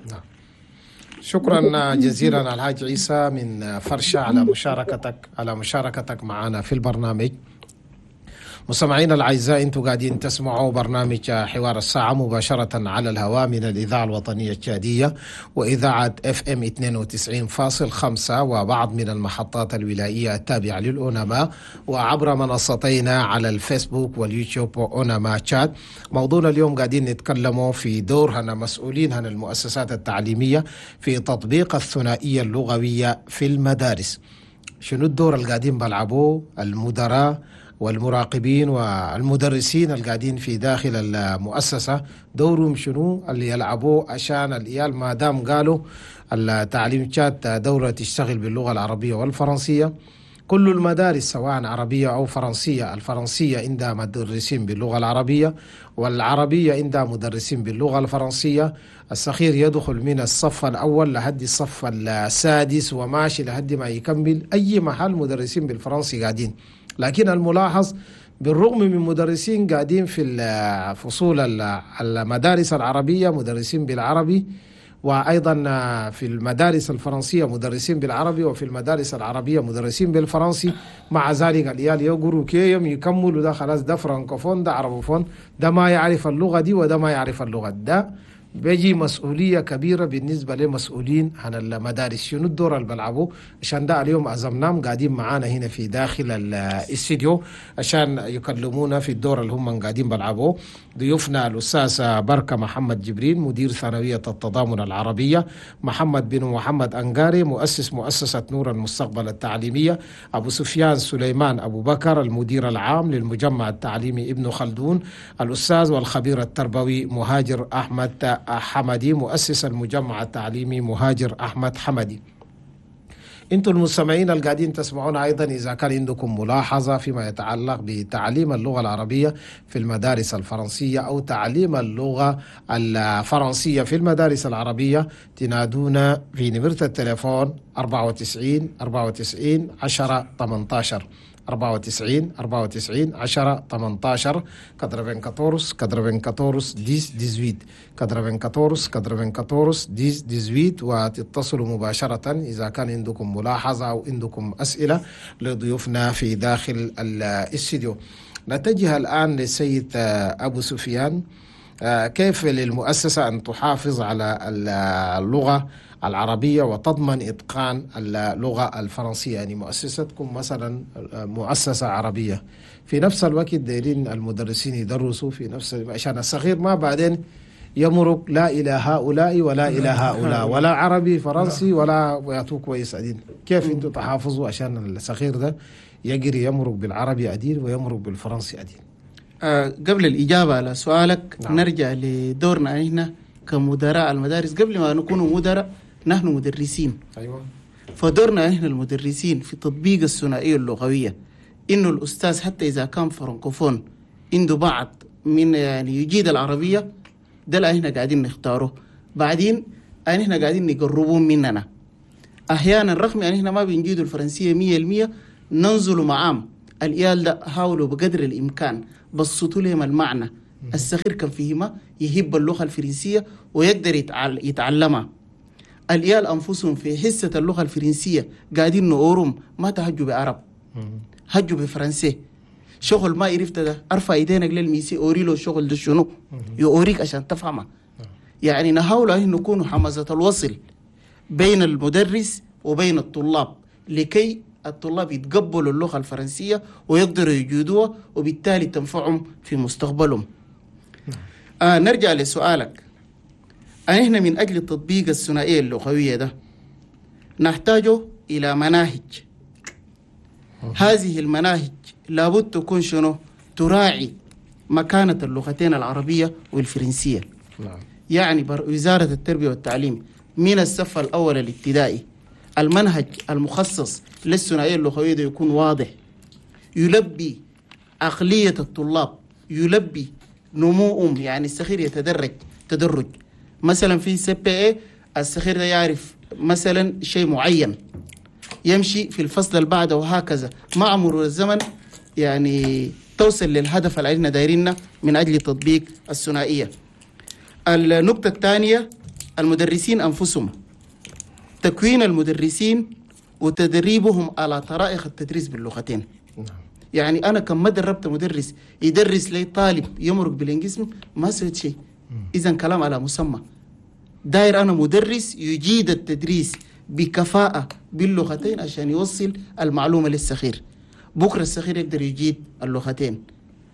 شكرا جزيلا الحاج عيسى من فرشة على مشاركتك على مشاركتك معنا في البرنامج. مستمعينا الاعزاء، انتم قاعدين تسمعوا برنامج حوار الساعه مباشره على الهواء من الاذاعه الوطنيه التشاديه واذاعه اف ام اثنين وتسعين فاصلة خمسة وبعض من المحطات الولائيه التابعه للاونما، وعبر منصتينا على الفيسبوك واليوتيوب واونما تشاد. موضوعنا اليوم قاعدين نتكلموا في دورنا مسؤولين عن المؤسسات التعليميه في تطبيق الثنائيه اللغويه في المدارس. شنو الدور اللي قاعدين بيلعبوه المدراء والمراقبين والمدرسين اللي قاعدين في داخل المؤسسة؟ دورهم شنو اللي يلعبوه عشان العيال ما دام قالوا التعليم تشات دورة تشتغل باللغة العربية والفرنسية؟ كل المدارس سواء عربية أو فرنسية، الفرنسية عندها مدرسين باللغة العربية والعربية عندها مدرسين باللغة الفرنسية. الصغير يدخل من الصف الأول لحد الصف السادس وماشي لحد ما يكمل أي محل مدرسين بالفرنسي قاعدين. لكن الملاحظ بالرغم من مدرسين قاعدين في فصول المدارس العربية مدرسين بالعربي، وأيضا في المدارس الفرنسية مدرسين بالعربي، وفي المدارس العربية مدرسين بالفرنسي، مع ذلك العيال يقروا كيم يكملوا ده خلاص ده فرنكوفون ده عربوفون، ده ما يعرف اللغة دي وده ما يعرف اللغة ده. بيجي مسؤولية كبيرة بالنسبة للمسؤولين عن المدارس. شنو الدور اللي بلعبوه؟ عشان ده اليوم أزمناهم قاعدين معانا هنا في داخل الاستديو عشان يكلمونا في الدور اللي هم قاعدين بلعبوه. ضيوفنا الأستاذ بركة محمد جبريل مدير ثانوية التضامن العربية، محمد بن محمد أنقاري مؤسس مؤسسة نور المستقبل التعليمية، أبو سفيان سليمان أبو بكر المدير العام للمجمع التعليمي ابن خلدون، الأستاذ والخبير التربوي مهاجر أحمد حمدي مؤسس المجمع التعليمي مهاجر أحمد حمدي. انتم المستمعين اللي قاعدين تسمعونا ايضا اذا كان عندكم ملاحظه فيما يتعلق بتعليم اللغه العربيه في المدارس الفرنسيه او تعليم اللغه الفرنسيه في المدارس العربيه، تنادونا في نمره التليفون أربعة وتسعين أربعة وتسعين عشرة ثمانية عشر أربعة وتسعين أربعة وتسعين عشرة ثمانية عشر كاتروفين كاتورس كاتروفين كاتورس ديس ديزويت كاتروفين كاتورس كاتروفين كاتورس ديس ديزويت، وتتصلوا مباشرة إذا كان عندكم ملاحظة أو عندكم أسئلة لضيوفنا في داخل الاستديو. نتجه الآن للسيد أبو سفيان. كيف للمؤسسة أن تحافظ على اللغة العربية وتضمن إتقان اللغة الفرنسية؟ يعني مؤسستكم مثلا مؤسسة عربية، في نفس الوقت دايرين المدرسين يدرسوا في نفس عشان الصغير ما بعدين يمرق لا إلى هؤلاء ولا إلى هؤلاء ولا عربي فرنسي ولا يعطوه كويس أدين. كيف أنتم تحافظوا عشان الصغير ده يجري يمرق بالعربي أدين ويمرق بالفرنسي أدين؟ آه قبل الإجابة على سؤالك نعم. نرجع لدورنا هنا كمدراء المدارس. قبل ما نكون مدراء نحن مدرسين. أيوة. فدورنا احنا المدرسين في تطبيق الثنائية اللغوية إنه الأستاذ حتى إذا كان فرنكوفون عنده بعض من يعني يجيد العربية، ده اللي احنا قاعدين نختاره. بعدين احنا قاعدين نقربون مننا أحيانا، رغم أن احنا ما بنجيدوا الفرنسية مية المية، ننزلوا معام الإيال ده، حاولوا بقدر الإمكان بسطوا لهم المعنى. الصغير كان فيهما يهب اللغة الفرنسية ويقدر يتعلمها. الإيال أنفسهم في حصة اللغة الفرنسية قاعدين نقورهم ما تهجوا بعرب، هجوا بفرنسي. شغل ما عرفت ده ارفع ايدينك للميسي اوري له الشغل ده شنو، يوريك عشان تفهمه. يعني نحاول ان نكون حمزة الوصل بين المدرس وبين الطلاب، لكي الطلاب يتقبلوا اللغة الفرنسية ويقدروا يجودوها، وبالتالي تنفعهم في مستقبلهم. آه نرجع لسؤالك. احنا من اجل التطبيق الثنائية اللغوية ده نحتاج الى مناهج. هذه المناهج لابد تكون شنو؟ تراعي مكانة اللغتين العربية والفرنسية. نعم. يعني وزارة التربية والتعليم من الصف الأول الابتدائي المنهج المخصص للثنائية اللغوية ده يكون واضح، يلبي عقلية الطلاب، يلبي نموهم. يعني الصغير يتدرج تدرج. مثلا في سي بي اي الصغير ده يعرف مثلا شيء معين، يمشي في الفصل اللي بعده وهكذا. مع مرور الزمن يعني توصل للهدف اللي علينا دايريننا من أجل تطبيق الثنائية. النقطة الثانية المدرسين أنفسهم، تكوين المدرسين وتدريبهم على طرائق التدريس باللغتين. يعني أنا كم ما دربت مدرس يدرس لي طالب يمرق بالإنجليزي ما سويت شيء. إذن كلام على مسمى. داير أنا مدرس يجيد التدريس بكفاءة باللغتين عشان يوصل المعلومة للصغير. بكرة الصغير يقدر يجيد اللغتين.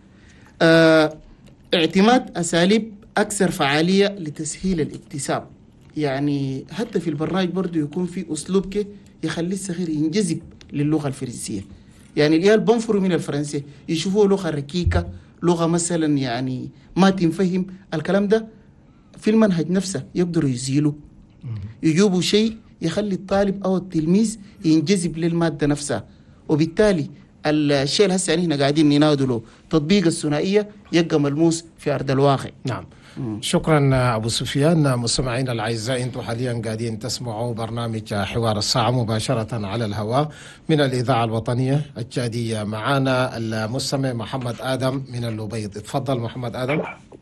اه اعتماد أساليب أكثر فعالية لتسهيل الاكتساب. يعني حتى في البرنامج برضو يكون في أسلوب كي يخلي الصغير ينجذب للغة الفرنسية. يعني العيال بنفروا من الفرنسية يشوفوا لغة ركيكة، لغة مثلا يعني ما تنفهم الكلام ده، في المنهج نفسه يقدروا يزيلوا، يجيبوا شيء يخلي الطالب أو التلميذ ينجذب للمادة نفسها. وبالتالي الشيء اللي هسه يعني احنا قاعدين ننادله تطبيق الثنائية يبقى ملموس في أرض الواقع. نعم. مم. شكرا أبو سفيان. مستمعينا الأعزاء، أنتم حاليا قاعدين تسمعوا برنامج حوار الساعة مباشرة على الهواء من الإذاعة الوطنية الجادية. معنا المستمع محمد آدم من اللبيض. تفضل محمد آدم.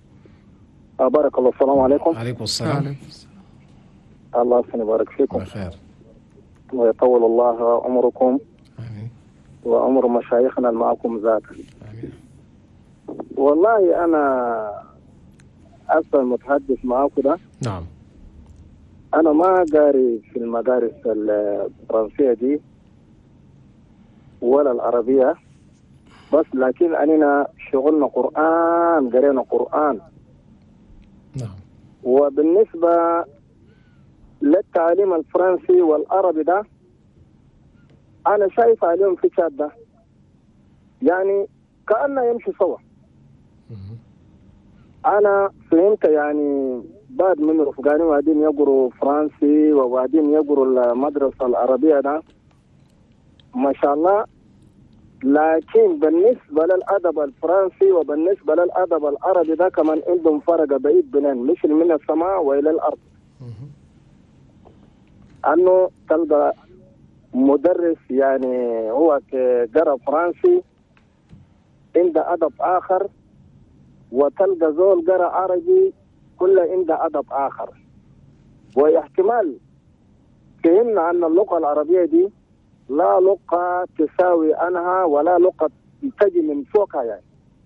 بارك الله. السلام عليكم. عليكم السلام. الله يبارك فيكم. بخير. ويطول الله عمركم. آمين. وعمر مشايخنا معكم ذاته. آمين. والله أنا أصلا متحدث معاكم ده. نعم. أنا ما قاري في المدارس الفرنسية دي ولا العربية، بس لكن أننا شغلنا قرآن، قرينا قرآن. نعم. وبالنسبة للتعليم الفرنسي والعربي ده أنا شايف عليهم في شات ده يعني كأنه يمشي سوا. أنا فهمت يعني بعد من رفقاني وبعدين يقروا فرنسي وبعدين يقروا المدرسة العربية ده ما شاء الله. لكن بالنسبة للأدب الفرنسي وبالنسبة للأدب العربي ده كمان عندهم فرق بعيد بينهم، مش من السماء وإلى الأرض. أنه تلقى مدرس يعني هو قرأ فرنسي عنده أدب آخر، وتلقى زول قرأ عربي كله عنده أدب آخر. واحتمال فهمنا أن اللغة العربية دي لا لغة تساوي عنها ولا لغة تجي من فوقها، يعني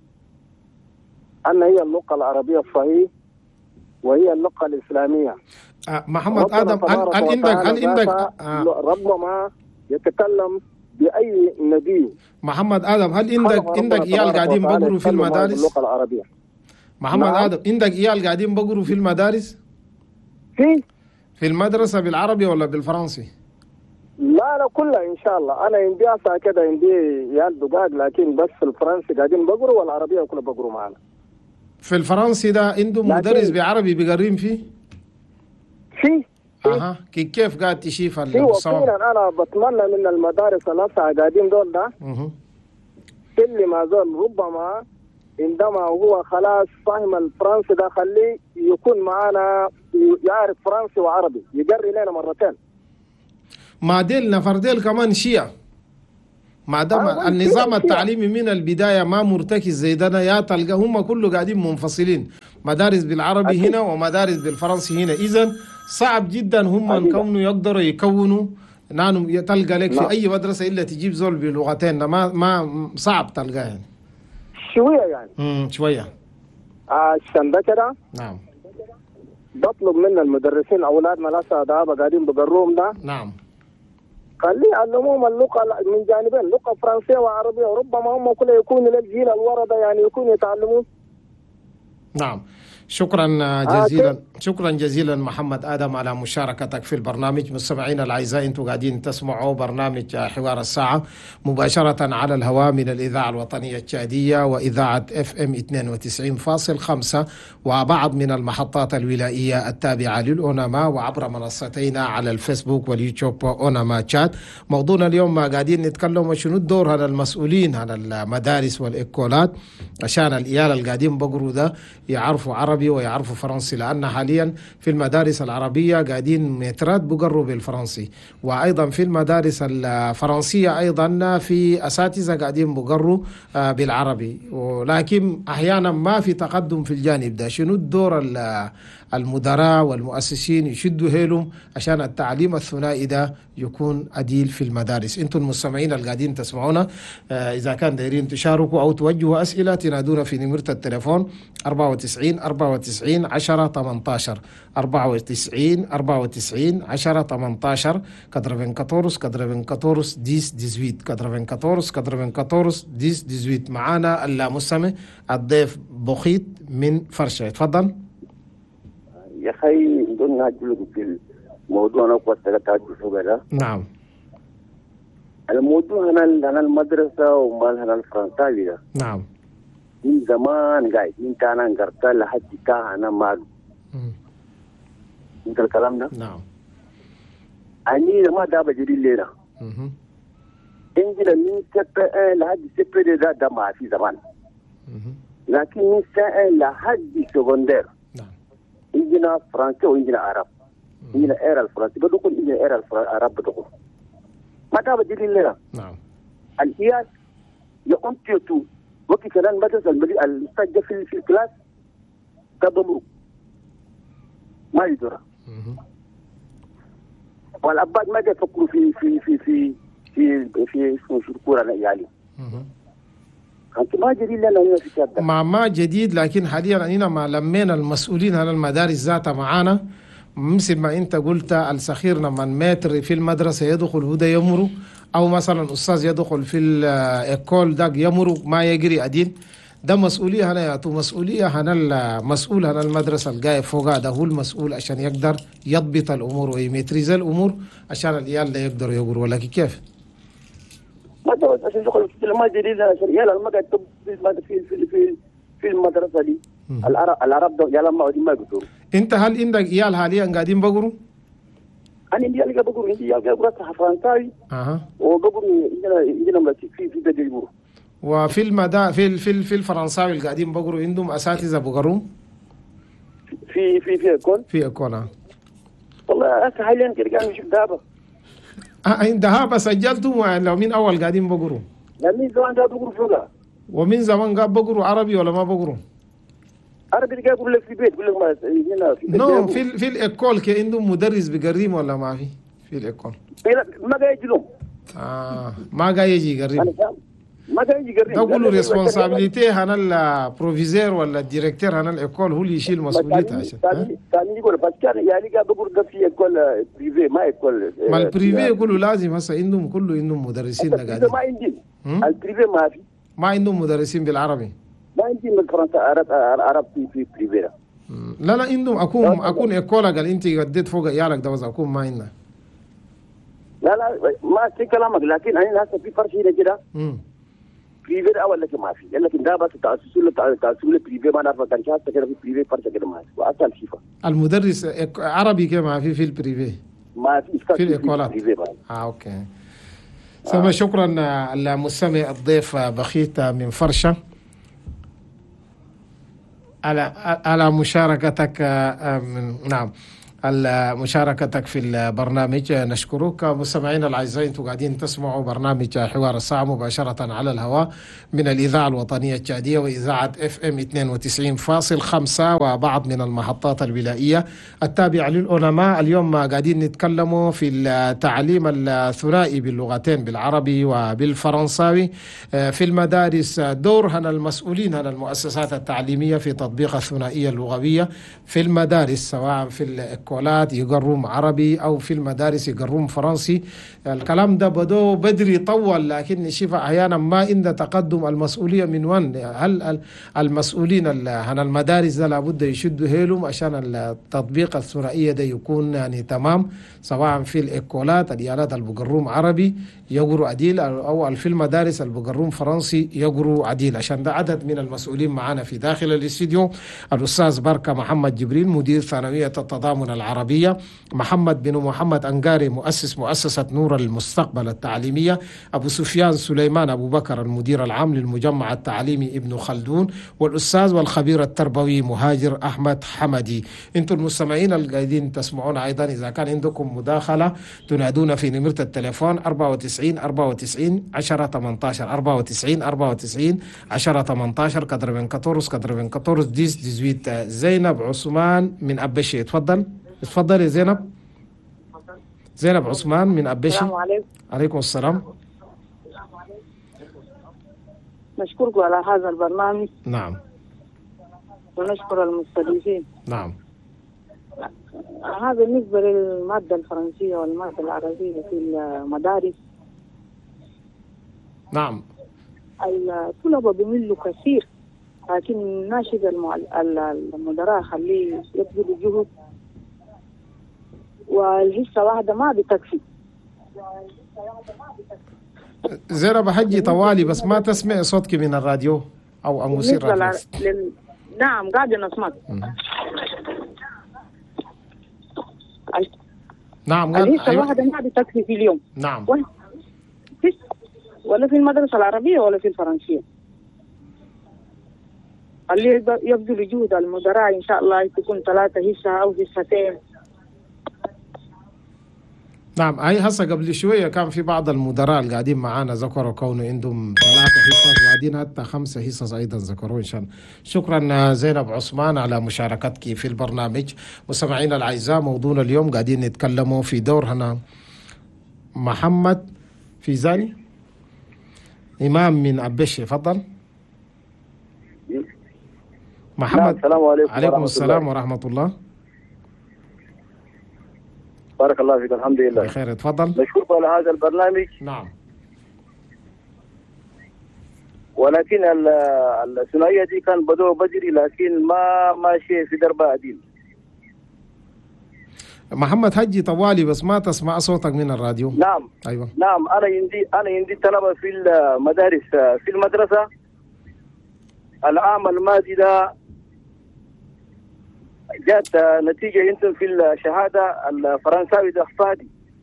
أن هي اللغة العربية الصحيح وهي اللغة الإسلامية. آه محمد آدم، هل هل عندك هل عندك آه ربما يتكلم بأي نبي. محمد آدم، هل عندك عندك عيال قاعدين بقروا في المدارس؟ اللغة العربية. محمد نعم. آدم، عندك عيال قاعدين بقروا في المدارس؟ في في المدرسة بالعربي ولا بالفرنسي؟ لا لا كلها إن شاء الله. أنا عندي أسا كده عندي عيال دقاق، لكن بس في الفرنسي قاعدين بقروا والعربية كلها بقروا معنا. في الفرنسي ده عندهم مدرس بعربي بيقرين فيه؟ في اها كيف قاعد تشوف المستوى؟ انا بتمنى من المدارس الأسا قاعدين دول ده اها كل ما زال ربما عندما هو خلاص فاهم الفرنسي ده خليه يكون معانا يعرف فرنسي وعربي يقري لنا مرتين. ما ديل نفر ديل كمان شيعة ما دام آه النظام التعليمي من البداية ما مرتكز زي ده يا تلقى هم كله قاعدين منفصلين، مدارس بالعربي أكيد. هنا ومدارس بالفرنسي هنا، إذن صعب جدا هم كونوا يقدروا يكونوا نانو تلقى لك في أي مدرسة إلا تجيب زول بلغتين، ما ما صعب تلقاه يعني. شوية يعني امم شوية عشان ده كده نعم بطلب من المدرسين أولادنا لسه ده قاعدين بقروهم ده نعم خليه يعلموهم اللغة من جانبين، لغة فرنسية وعربية، وربما هم كله يكونوا للجيل الورا يعني يكونوا يتعلمون. نعم شكرا جزيلا آه شكرا جزيلا محمد آدم على مشاركتك في البرنامج. مستمعينا الأعزاء انتم قاعدين تسمعوا برنامج حوار الساعة مباشرة على الهواء من الإذاعة الوطنية التشادية وإذاعة اف ام اثنين وتسعين فاصلة خمسة وبعض من المحطات الولائية التابعة للأوناما وعبر منصتينا على الفيسبوك واليوتيوب أوناما تشات. موضوعنا اليوم قاعدين نتكلم شنو الدور هذا المسؤولين عن المدارس والإكولات عشان الإيال اللي قاعدين بقروا ده يعرفوا عربي ويعرفوا فرنسي، لأن حاليا في المدارس العربية قاعدين مترات بقروا بالفرنسي، وأيضا في المدارس الفرنسية أيضا في أساتذة قاعدين بقروا بالعربي، ولكن أحيانا ما في تقدم في الجانب ده. شنو الدور المدراء والمؤسسين يشدوا هيلهم عشان التعليم الثنائي ده يكون عديل في المدارس؟ انتم المستمعين اللي قاعدين تسمعونا اذا كان دايرين تشاركوا او توجهوا اسئله تنادونا في نمره التليفون أربعة وتسعين أربعة وتسعين عشرة ثمانية عشر أربعة وتسعين أربعة وتسعين عشرة ثمانية عشر كاتروفين كاتورس كاتروفين كاتورس ديس ديزويت كاتروفين كاتورس كاتروفين كاتورس ديس ديزويت. معانا المستمع الضيف بخيت من فرشة، تفضل يا خي. دون ناجلك في الموضوع أنا قلت لك تعجب. نعم الموضوع هنا هنا المدرسة وما هنا الفرنساوي. نعم من زمان قاعد من كان انقرت لحد كان أنا مال انت الكلام ده. نعم أني ما دابا جديد لنا إنجيل من سبعة لحد سبعة ده ده ما في زمان، لكن من سبعة لحد سكندر إنجينا فرنسي وإنجينا عرب، إنجينا إير الفرنسي بدخل إنجينا إير العرب بدخل ما دابا جديد لنا. نعم الإيال يقوم تيتو وقت كلام مدرسة الأستاذ في في الكلاس كبمرو ما يدرى، والأباد ما يفكروا في في في في في في اسمه شو الكورة العيالي. أنت ما جديد لنا هنا في كذا. ما ما جديد، لكن حاليا أننا ما لمينا المسؤولين على المدارس ذاتها معانا. مثل ما أنت قلت السخير لما متر في المدرسة يدخل هو ده يمرو، أو مثلا أستاذ يدخل في الإيكول داك يمرو ما يجري أدين، ده مسؤولية هنا يعطوا مسؤولية هنا المسؤول هنا المدرسة الجاي فوق ده هو المسؤول عشان يقدر يضبط الأمور ويمترز الأمور عشان العيال ده يقدر يقروا. ولكن كيف؟ ما تبغى عشان تدخل في ما جديد عشان يلا ما قاعد في في في في في المدرسة دي العرب العرب ده يلا ما ما يقدروا. أنت هل عندك عيال حاليا قاعدين بقروا؟ أنا عندي عيال بقروا، عندي عيال بقروا فرنساوي. أها. وبقروا عندنا عندنا في في بدي يقروا. وفي المدا في في في الفرنساوي اللي قاعدين بقروا عندهم اساتذه بقروا في في في اكون في اكون اه والله هسه حاليا كده قاعد نشوف دابا اه دهابه سجلتم ولا من اول قاعدين بقروا؟ لا من زمان قاعد بقروا فوقها. ومن زمان قاعد بقروا عربي ولا ما بقروا؟ عربي قاعد يقول لك في البيت يقول لك ما هنا في نو في في الاكول كي عندهم مدرس بقريم ولا ما في؟ في الاكول ما قاعد يجي لهم. اه ما قاعد يجي يقريم. ما قاعد يجي يقريم. تقولوا ريسبونسابيلتي هنا البروفيسور ولا الديريكتور هنا الاكول هو اللي يشيل مسؤوليته عشان ثاني يقول بس كان يعني قاعد بقول في اكول بريفي ما اكول ما البريفي يقولوا لازم هسه عندهم كله عندهم مدرسين قاعدين. ما عندي البريفي ما في ما عندهم مدرسين بالعربي. ما عندي من فرنسا عرب عرب في في بريفي. لا لا عندهم اكون اكون اكولا قال انت قديت فوق عيالك ده اكون ما عندنا. لا لا ما في كلامك، لكن انا هسه في فرش هنا كده بريفي اول لك ما في، لكن ده بس تاسيس تاسيس بريفي ما نعرف كان شاطر كده في بريفي فرش كده ما في واصل شيفا. المدرس عربي كده ما في في البريفي ما في في الاكولات. اه اوكي سما شكرا المستمع الضيف بخيت من فرشة على على مشاركتك. نعم، مشاركتك في البرنامج نشكرك. مستمعينا الاعزاء، انتم قاعدين تسمعوا برنامج حوار الساعه مباشره على الهواء من الاذاعه الوطنيه التشاديه واذاعه اف ام اثنين وتسعين فاصلة خمسة وبعض من المحطات الولائيه التابعه للعلماء. اليوم قاعدين نتكلموا في التعليم الثنائي باللغتين بالعربي وبالفرنساوي في المدارس، دورنا المسؤولين عن المؤسسات التعليميه في تطبيق الثنائيه اللغويه في المدارس، سواء في الكولات يقروم عربي أو في المدارس يقروم فرنسي. الكلام ده بدو بدري طول، لكن نشوف أحيانا ما عند تقدم. المسؤولية من وين؟ هل المسؤولين عن المدارس ده لابد يشدوا هيلهم عشان التطبيق الثنائية ده يكون يعني تمام، سواء في الإكولات الإيالات البقروم عربي يقروا عديل أو في المدارس البقروم فرنسي يقروا عديل. عشان ده عدد من المسؤولين معنا في داخل الاستديو: الأستاذ بركة محمد جبريل مدير ثانوية التضامن العربية، محمد بن محمد أنقاري مؤسس مؤسسة نور المستقبل التعليمية، أبو سفيان سليمان أبو بكر المدير العام للمجمع التعليمي ابن خلدون، والأستاذ والخبير التربوي مهاجر أحمد حمدي. انتم المستمعين القاعدين تسمعون أيضا، إذا كان عندكم مداخلة تنادون في نمرة التليفون أربعة وتسعين أربعة وتسعين عشرة ثمانية عشر أربعة وتسعين أربعة وتسعين عشرة ثمانية عشر كدر بن كتورس كدر بن كتورس ديس ديزويت. زينب عثمان من أبشي، تفضل تفضل يا زينب. زينب عثمان من أبشي. السلام عليكم. عليكم السلام. نشكركم على هذا البرنامج. نعم. ونشكر المستضيفين. نعم. هذا بالنسبة للمادة الفرنسية والمادة العربية في المدارس. نعم. الطلبة بيملوا كثير، لكن ناشد المدراء خليه يبذل جهد، والحصة واحدة ما بتكفي. زينب حجي طوالي بس ما تسمع صوتك من الراديو أو أموسير راديو. لل... نعم قاعدة نسمع. نعم. الحصة الواحدة ما بتكفي في اليوم. نعم. ولا في المدرسة العربية ولا في الفرنسية. اللي يبذل جهد المدراء إن شاء الله تكون ثلاثة حصة أو حصتين. نعم. هاي هسه قبل شوية كان في بعض المدراء اللي قاعدين معانا ذكروا كونه عندهم ثلاثة حصص وقاعدين حتى خمسة حصص أيضا ذكروا إن شاء الله. شكرا زينب عثمان على مشاركتك في البرنامج. مستمعينا الأعزاء، موضوعنا اليوم قاعدين نتكلموا في دور هنا محمد في زاني إمام من أبشي. فضل محمد. السلام عليكم. عليكم السلام ورحمة الله. بارك الله فيك. الحمد لله بخير. تفضل. نشكركم على هذا البرنامج. نعم. ولكن الثنائية دي كان بدو بدري، لكن ما ماشي في درب عديل. محمد حجي طوالي بس ما تسمع صوتك من الراديو. نعم. أيوة. نعم. أنا عندي أنا عندي طلبة في المدارس في المدرسة. العام الماضي ده جات نتيجة يمكن في الشهادة الفرنساوي ده اخفاقي،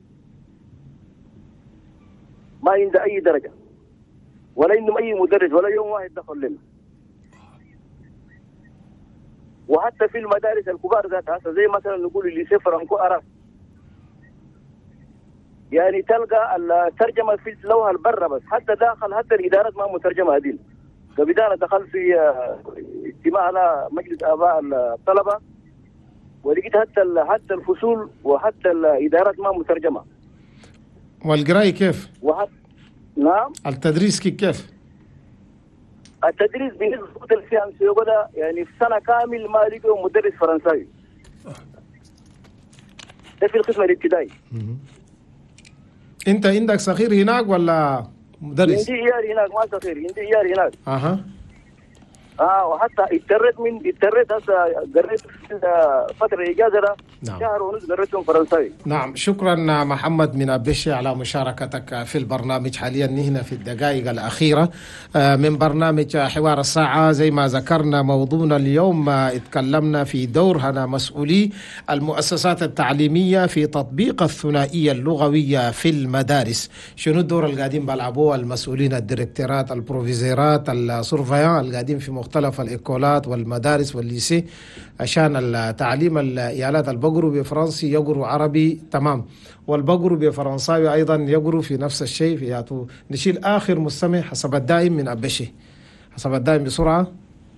ما عنده أي درجة ولا عندهم أي مدرس ولا يوم واحد دخل لنا. وحتى في المدارس الكبار ذاتها زي مثلا نقول اللي صفر أنكو أرى، يعني تلقى الترجمة في اللوحة البرة بس، حتى داخل حتى الإدارات ما مترجمة هذه. قبل أنا دخلت في اجتماع على مجلس آباء الطلبة ولقيت حتى حتى الفصول وحتى الإدارات ما مترجمة. والقراية كيف؟ وحتى نعم. التدريس كيف؟ التدريس بالنسبة للفئة سيوغدا يعني في سنة كامل ما لقوا مدرس فرنساوي. ده في القسم الابتدائي. أنت عندك صغير هناك ولا مدرس؟ عندي إيار هناك، ما صغير، عندي إيار هناك. أها. اه وحتى اضطريت من اضطريت هسه قريت فتره اجازه ده نعم. شهر ونص قريتهم فرنساوي. نعم، شكرا محمد من أبشي على مشاركتك في البرنامج. حاليا هنا في الدقائق الأخيرة من برنامج حوار الساعة. زي ما ذكرنا موضوعنا اليوم اتكلمنا في دورنا مسؤولي المؤسسات التعليمية في تطبيق الثنائية اللغوية في المدارس. شنو الدور اللي قاعدين بيلعبوه المسؤولين، الديركتورات، البروفيزيرات، السورفيان اللي قاعدين في مختلف الإيكولات والمدارس والليسي عشان التعليم الإيالات البقروا بفرنسي يقروا عربي تمام، والبقروا بفرنساوي أيضا يقروا في نفس الشيء. في ياتو نشيل آخر مستمع حسب الدائم من أبشي. حسب الدائم بسرعة.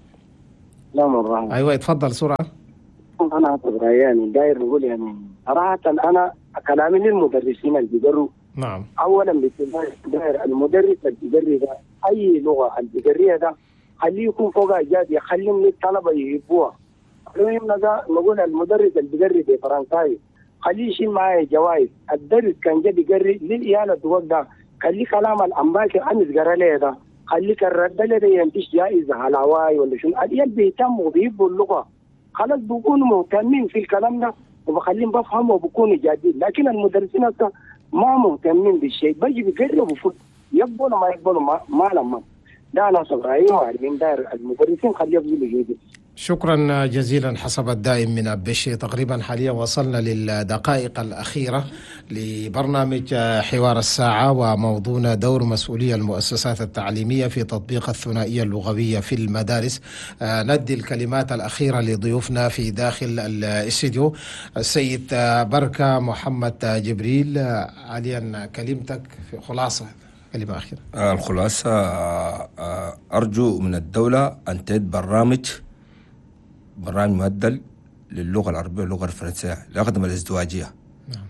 لا مرة. أيوة اتفضل سرعة. أنا أعتبر يعني داير نقول يعني صراحة أنا كلامي للمدرسين اللي بيقروا. نعم. أولا داير المدرس اللي بيقري ده أي لغة اللي بيقريها ده خليه يكون فوق إيجابي، خليهم للطلبة يحبوها. المهم نقول المدرس اللي بيقري بفرنساوي خليه يشيل معاه جوائز. الدرس كان جا بيقري للعيال الدول ده خليه كلام الأمباكر أنس قرا له ده خليك الرد له ده ينتج جائزة على هواي ولا شنو. العيال بيهتموا وبيحبوا اللغة خلاص بيكونوا مهتمين في الكلام ده وبخليهم بفهموا وبكونوا جادين. لكن المدرسين هسه ما مهتمين بالشيء، بيجي بيقروا بفوت يقبلوا ما يقبلوا ما, ما لما ده أنا صبرايين وعارفين داير المدرسين خليهم يجيبوا جيدين. شكرا جزيلا حسب الدائم من أبشي. تقريبا حاليا وصلنا للدقائق الأخيرة لبرنامج حوار الساعة، وموضوعنا دور مسؤولي المؤسسات التعليمية في تطبيق الثنائية اللغوية في المدارس. آه ندي الكلمات الأخيرة لضيوفنا في داخل الاستديو. السيد بركة محمد جبريل، حاليا كلمتك في خلاصة، كلمة أخيرة. آه الخلاصة آه أرجو من الدولة أن تعد برامج برامج مهدل للغة العربية واللغة الفرنسية لأخدم الازدواجية. نعم.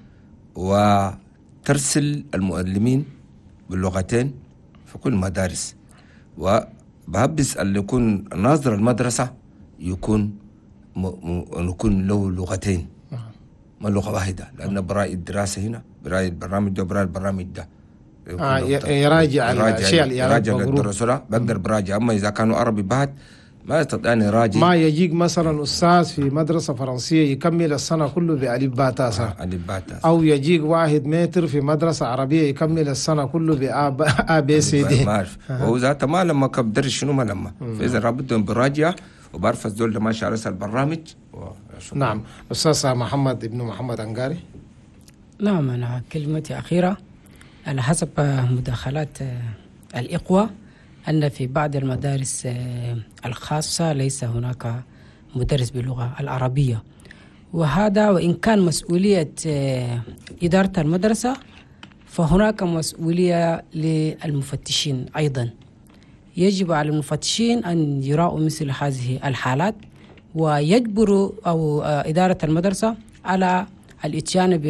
وترسل المعلمين باللغتين في كل المدارس، وبهبس اللي يكون ناظر المدرسة يكون م... م... يكون له لغتين. نعم. ما لغة واحدة، لأن برأي الدراسة هنا برأي البرنامج ده وبرأي البرنامج ده آه يراجع الأشياء اللي يراجع للدراسة بقدر براجع. أما إذا كانوا عربي بعد ما يستطيع أن يراجع. ما يجيك مثلا أستاذ في مدرسة فرنسية يكمل السنة كله بألف باء تاسع، أو يجيك واحد متر في مدرسة عربية يكمل السنة كله بأ بي سي دي. ما أعرف وهو ذاته ما لما كبدر شنو ما لما فإذا رابطهم براجع وبعرف الزول ده ماشي على البرنامج. نعم. أستاذ محمد ابن محمد أنقاري. نعم، أنا كلمتي أخيرة على حسب مداخلات الإخوة أن في بعض المدارس الخاصة ليس هناك مدرس باللغة العربية، وهذا وإن كان مسؤولية إدارة المدرسة فهناك مسؤولية للمفتشين أيضا. يجب على المفتشين أن يراؤوا مثل هذه الحالات ويجبروا أو إدارة المدرسة على الإتيان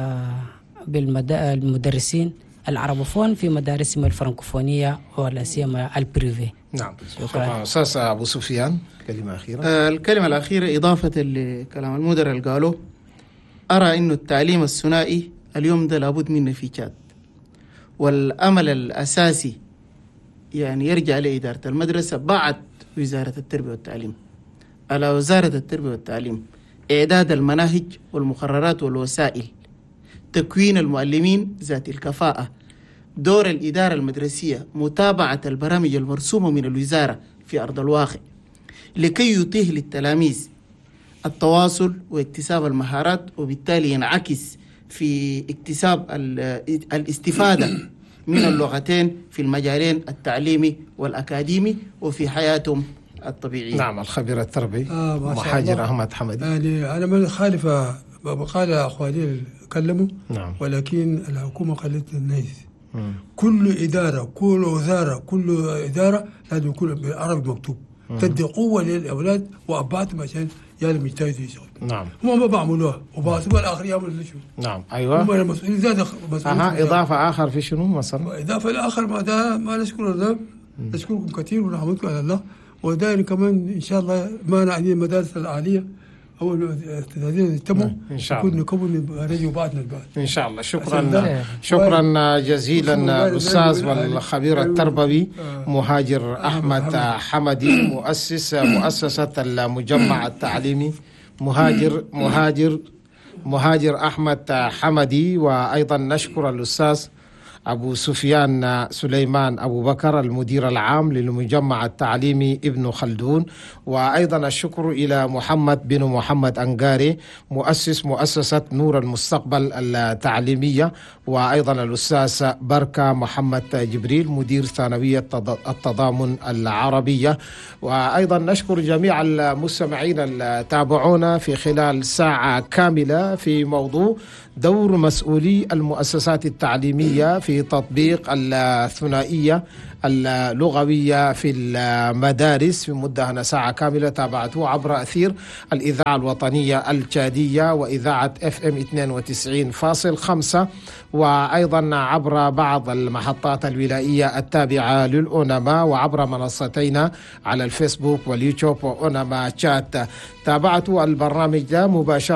بالمدرسين العربوفون في مدارسهم الفرنكوفونية ولا سيما البريفي. نعم. شكرا. أستاذ أبو سفيان، كلمة أخيرة. آه الكلمة الأخيرة إضافة لكلام المدير اللي قالوا، أرى إنه التعليم الثنائي اليوم ده لابد منه في تشاد، والأمل الأساسي يعني يرجع لإدارة المدرسة بعد وزارة التربية والتعليم. على وزارة التربية والتعليم إعداد المناهج والمقررات والوسائل، تكوين المعلمين ذات الكفاءة، دور الإدارة المدرسية متابعة البرامج المرسومة من الوزارة في أرض الواقع لكي يتيح للتلاميذ التواصل واكتساب المهارات، وبالتالي ينعكس في اكتساب الاستفادة من اللغتين في المجالين التعليمي والأكاديمي وفي حياتهم الطبيعية. نعم. الخبير التربوي آه محاجر أحمد حمدي. يعني أنا من خالفة بقال أخواني كلموا. نعم. ولكن الحكومة قالت الناس كل إدارة كل وزارة كل إدارة لازم يكون بالعربي مكتوب، تدي قوة للأولاد وأباتهم عشان يعلم يجتهدوا يشتغلوا. نعم. هم ما بعملوها وبعثوا الآخر يعملوا شو. نعم. أيوة. هم المسؤولين زاد مسؤولين. أها. إضافة آخر في شنو مثلا؟ إضافة الآخر ما ده ما نشكر الله، نشكركم كثير ونحمدكم على الله. ودائما كمان إن شاء الله ما نعني المدارس العالية اول هذين تموا ان شاء الله نكون رجوا بعضنا البعض ان شاء الله. شكرا شكرا جزيلا الاستاذ والخبير التربوي مهاجر احمد حمدي مؤسس مؤسسه المجمع التعليمي. مهاجر مهاجر مهاجر احمد حمدي. وايضا نشكر الاستاذ أبو سفيان سليمان أبو بكر المدير العام للمجمع التعليمي ابن خلدون. وأيضا الشكر إلى محمد بن محمد أنقاري مؤسس مؤسسة نور المستقبل التعليمية. وأيضا الأستاذ بركة محمد جبريل مدير ثانوية التضامن العربية. وأيضا نشكر جميع المستمعين التابعونا في خلال ساعة كاملة في موضوع دور مسؤولي المؤسسات التعليمية في تطبيق الثنائية اللغوية في المدارس في مدة ساعة كاملة تابعتوه عبر أثير الإذاعة الوطنية التشادية وإذاعة اف ام اثنين وتسعين فاصل خمسة، وأيضا عبر بعض المحطات الولائية التابعة للأونما، وعبر منصتين على الفيسبوك واليوتيوب وأونما تشات. تابعتوا البرنامج ده مباشرة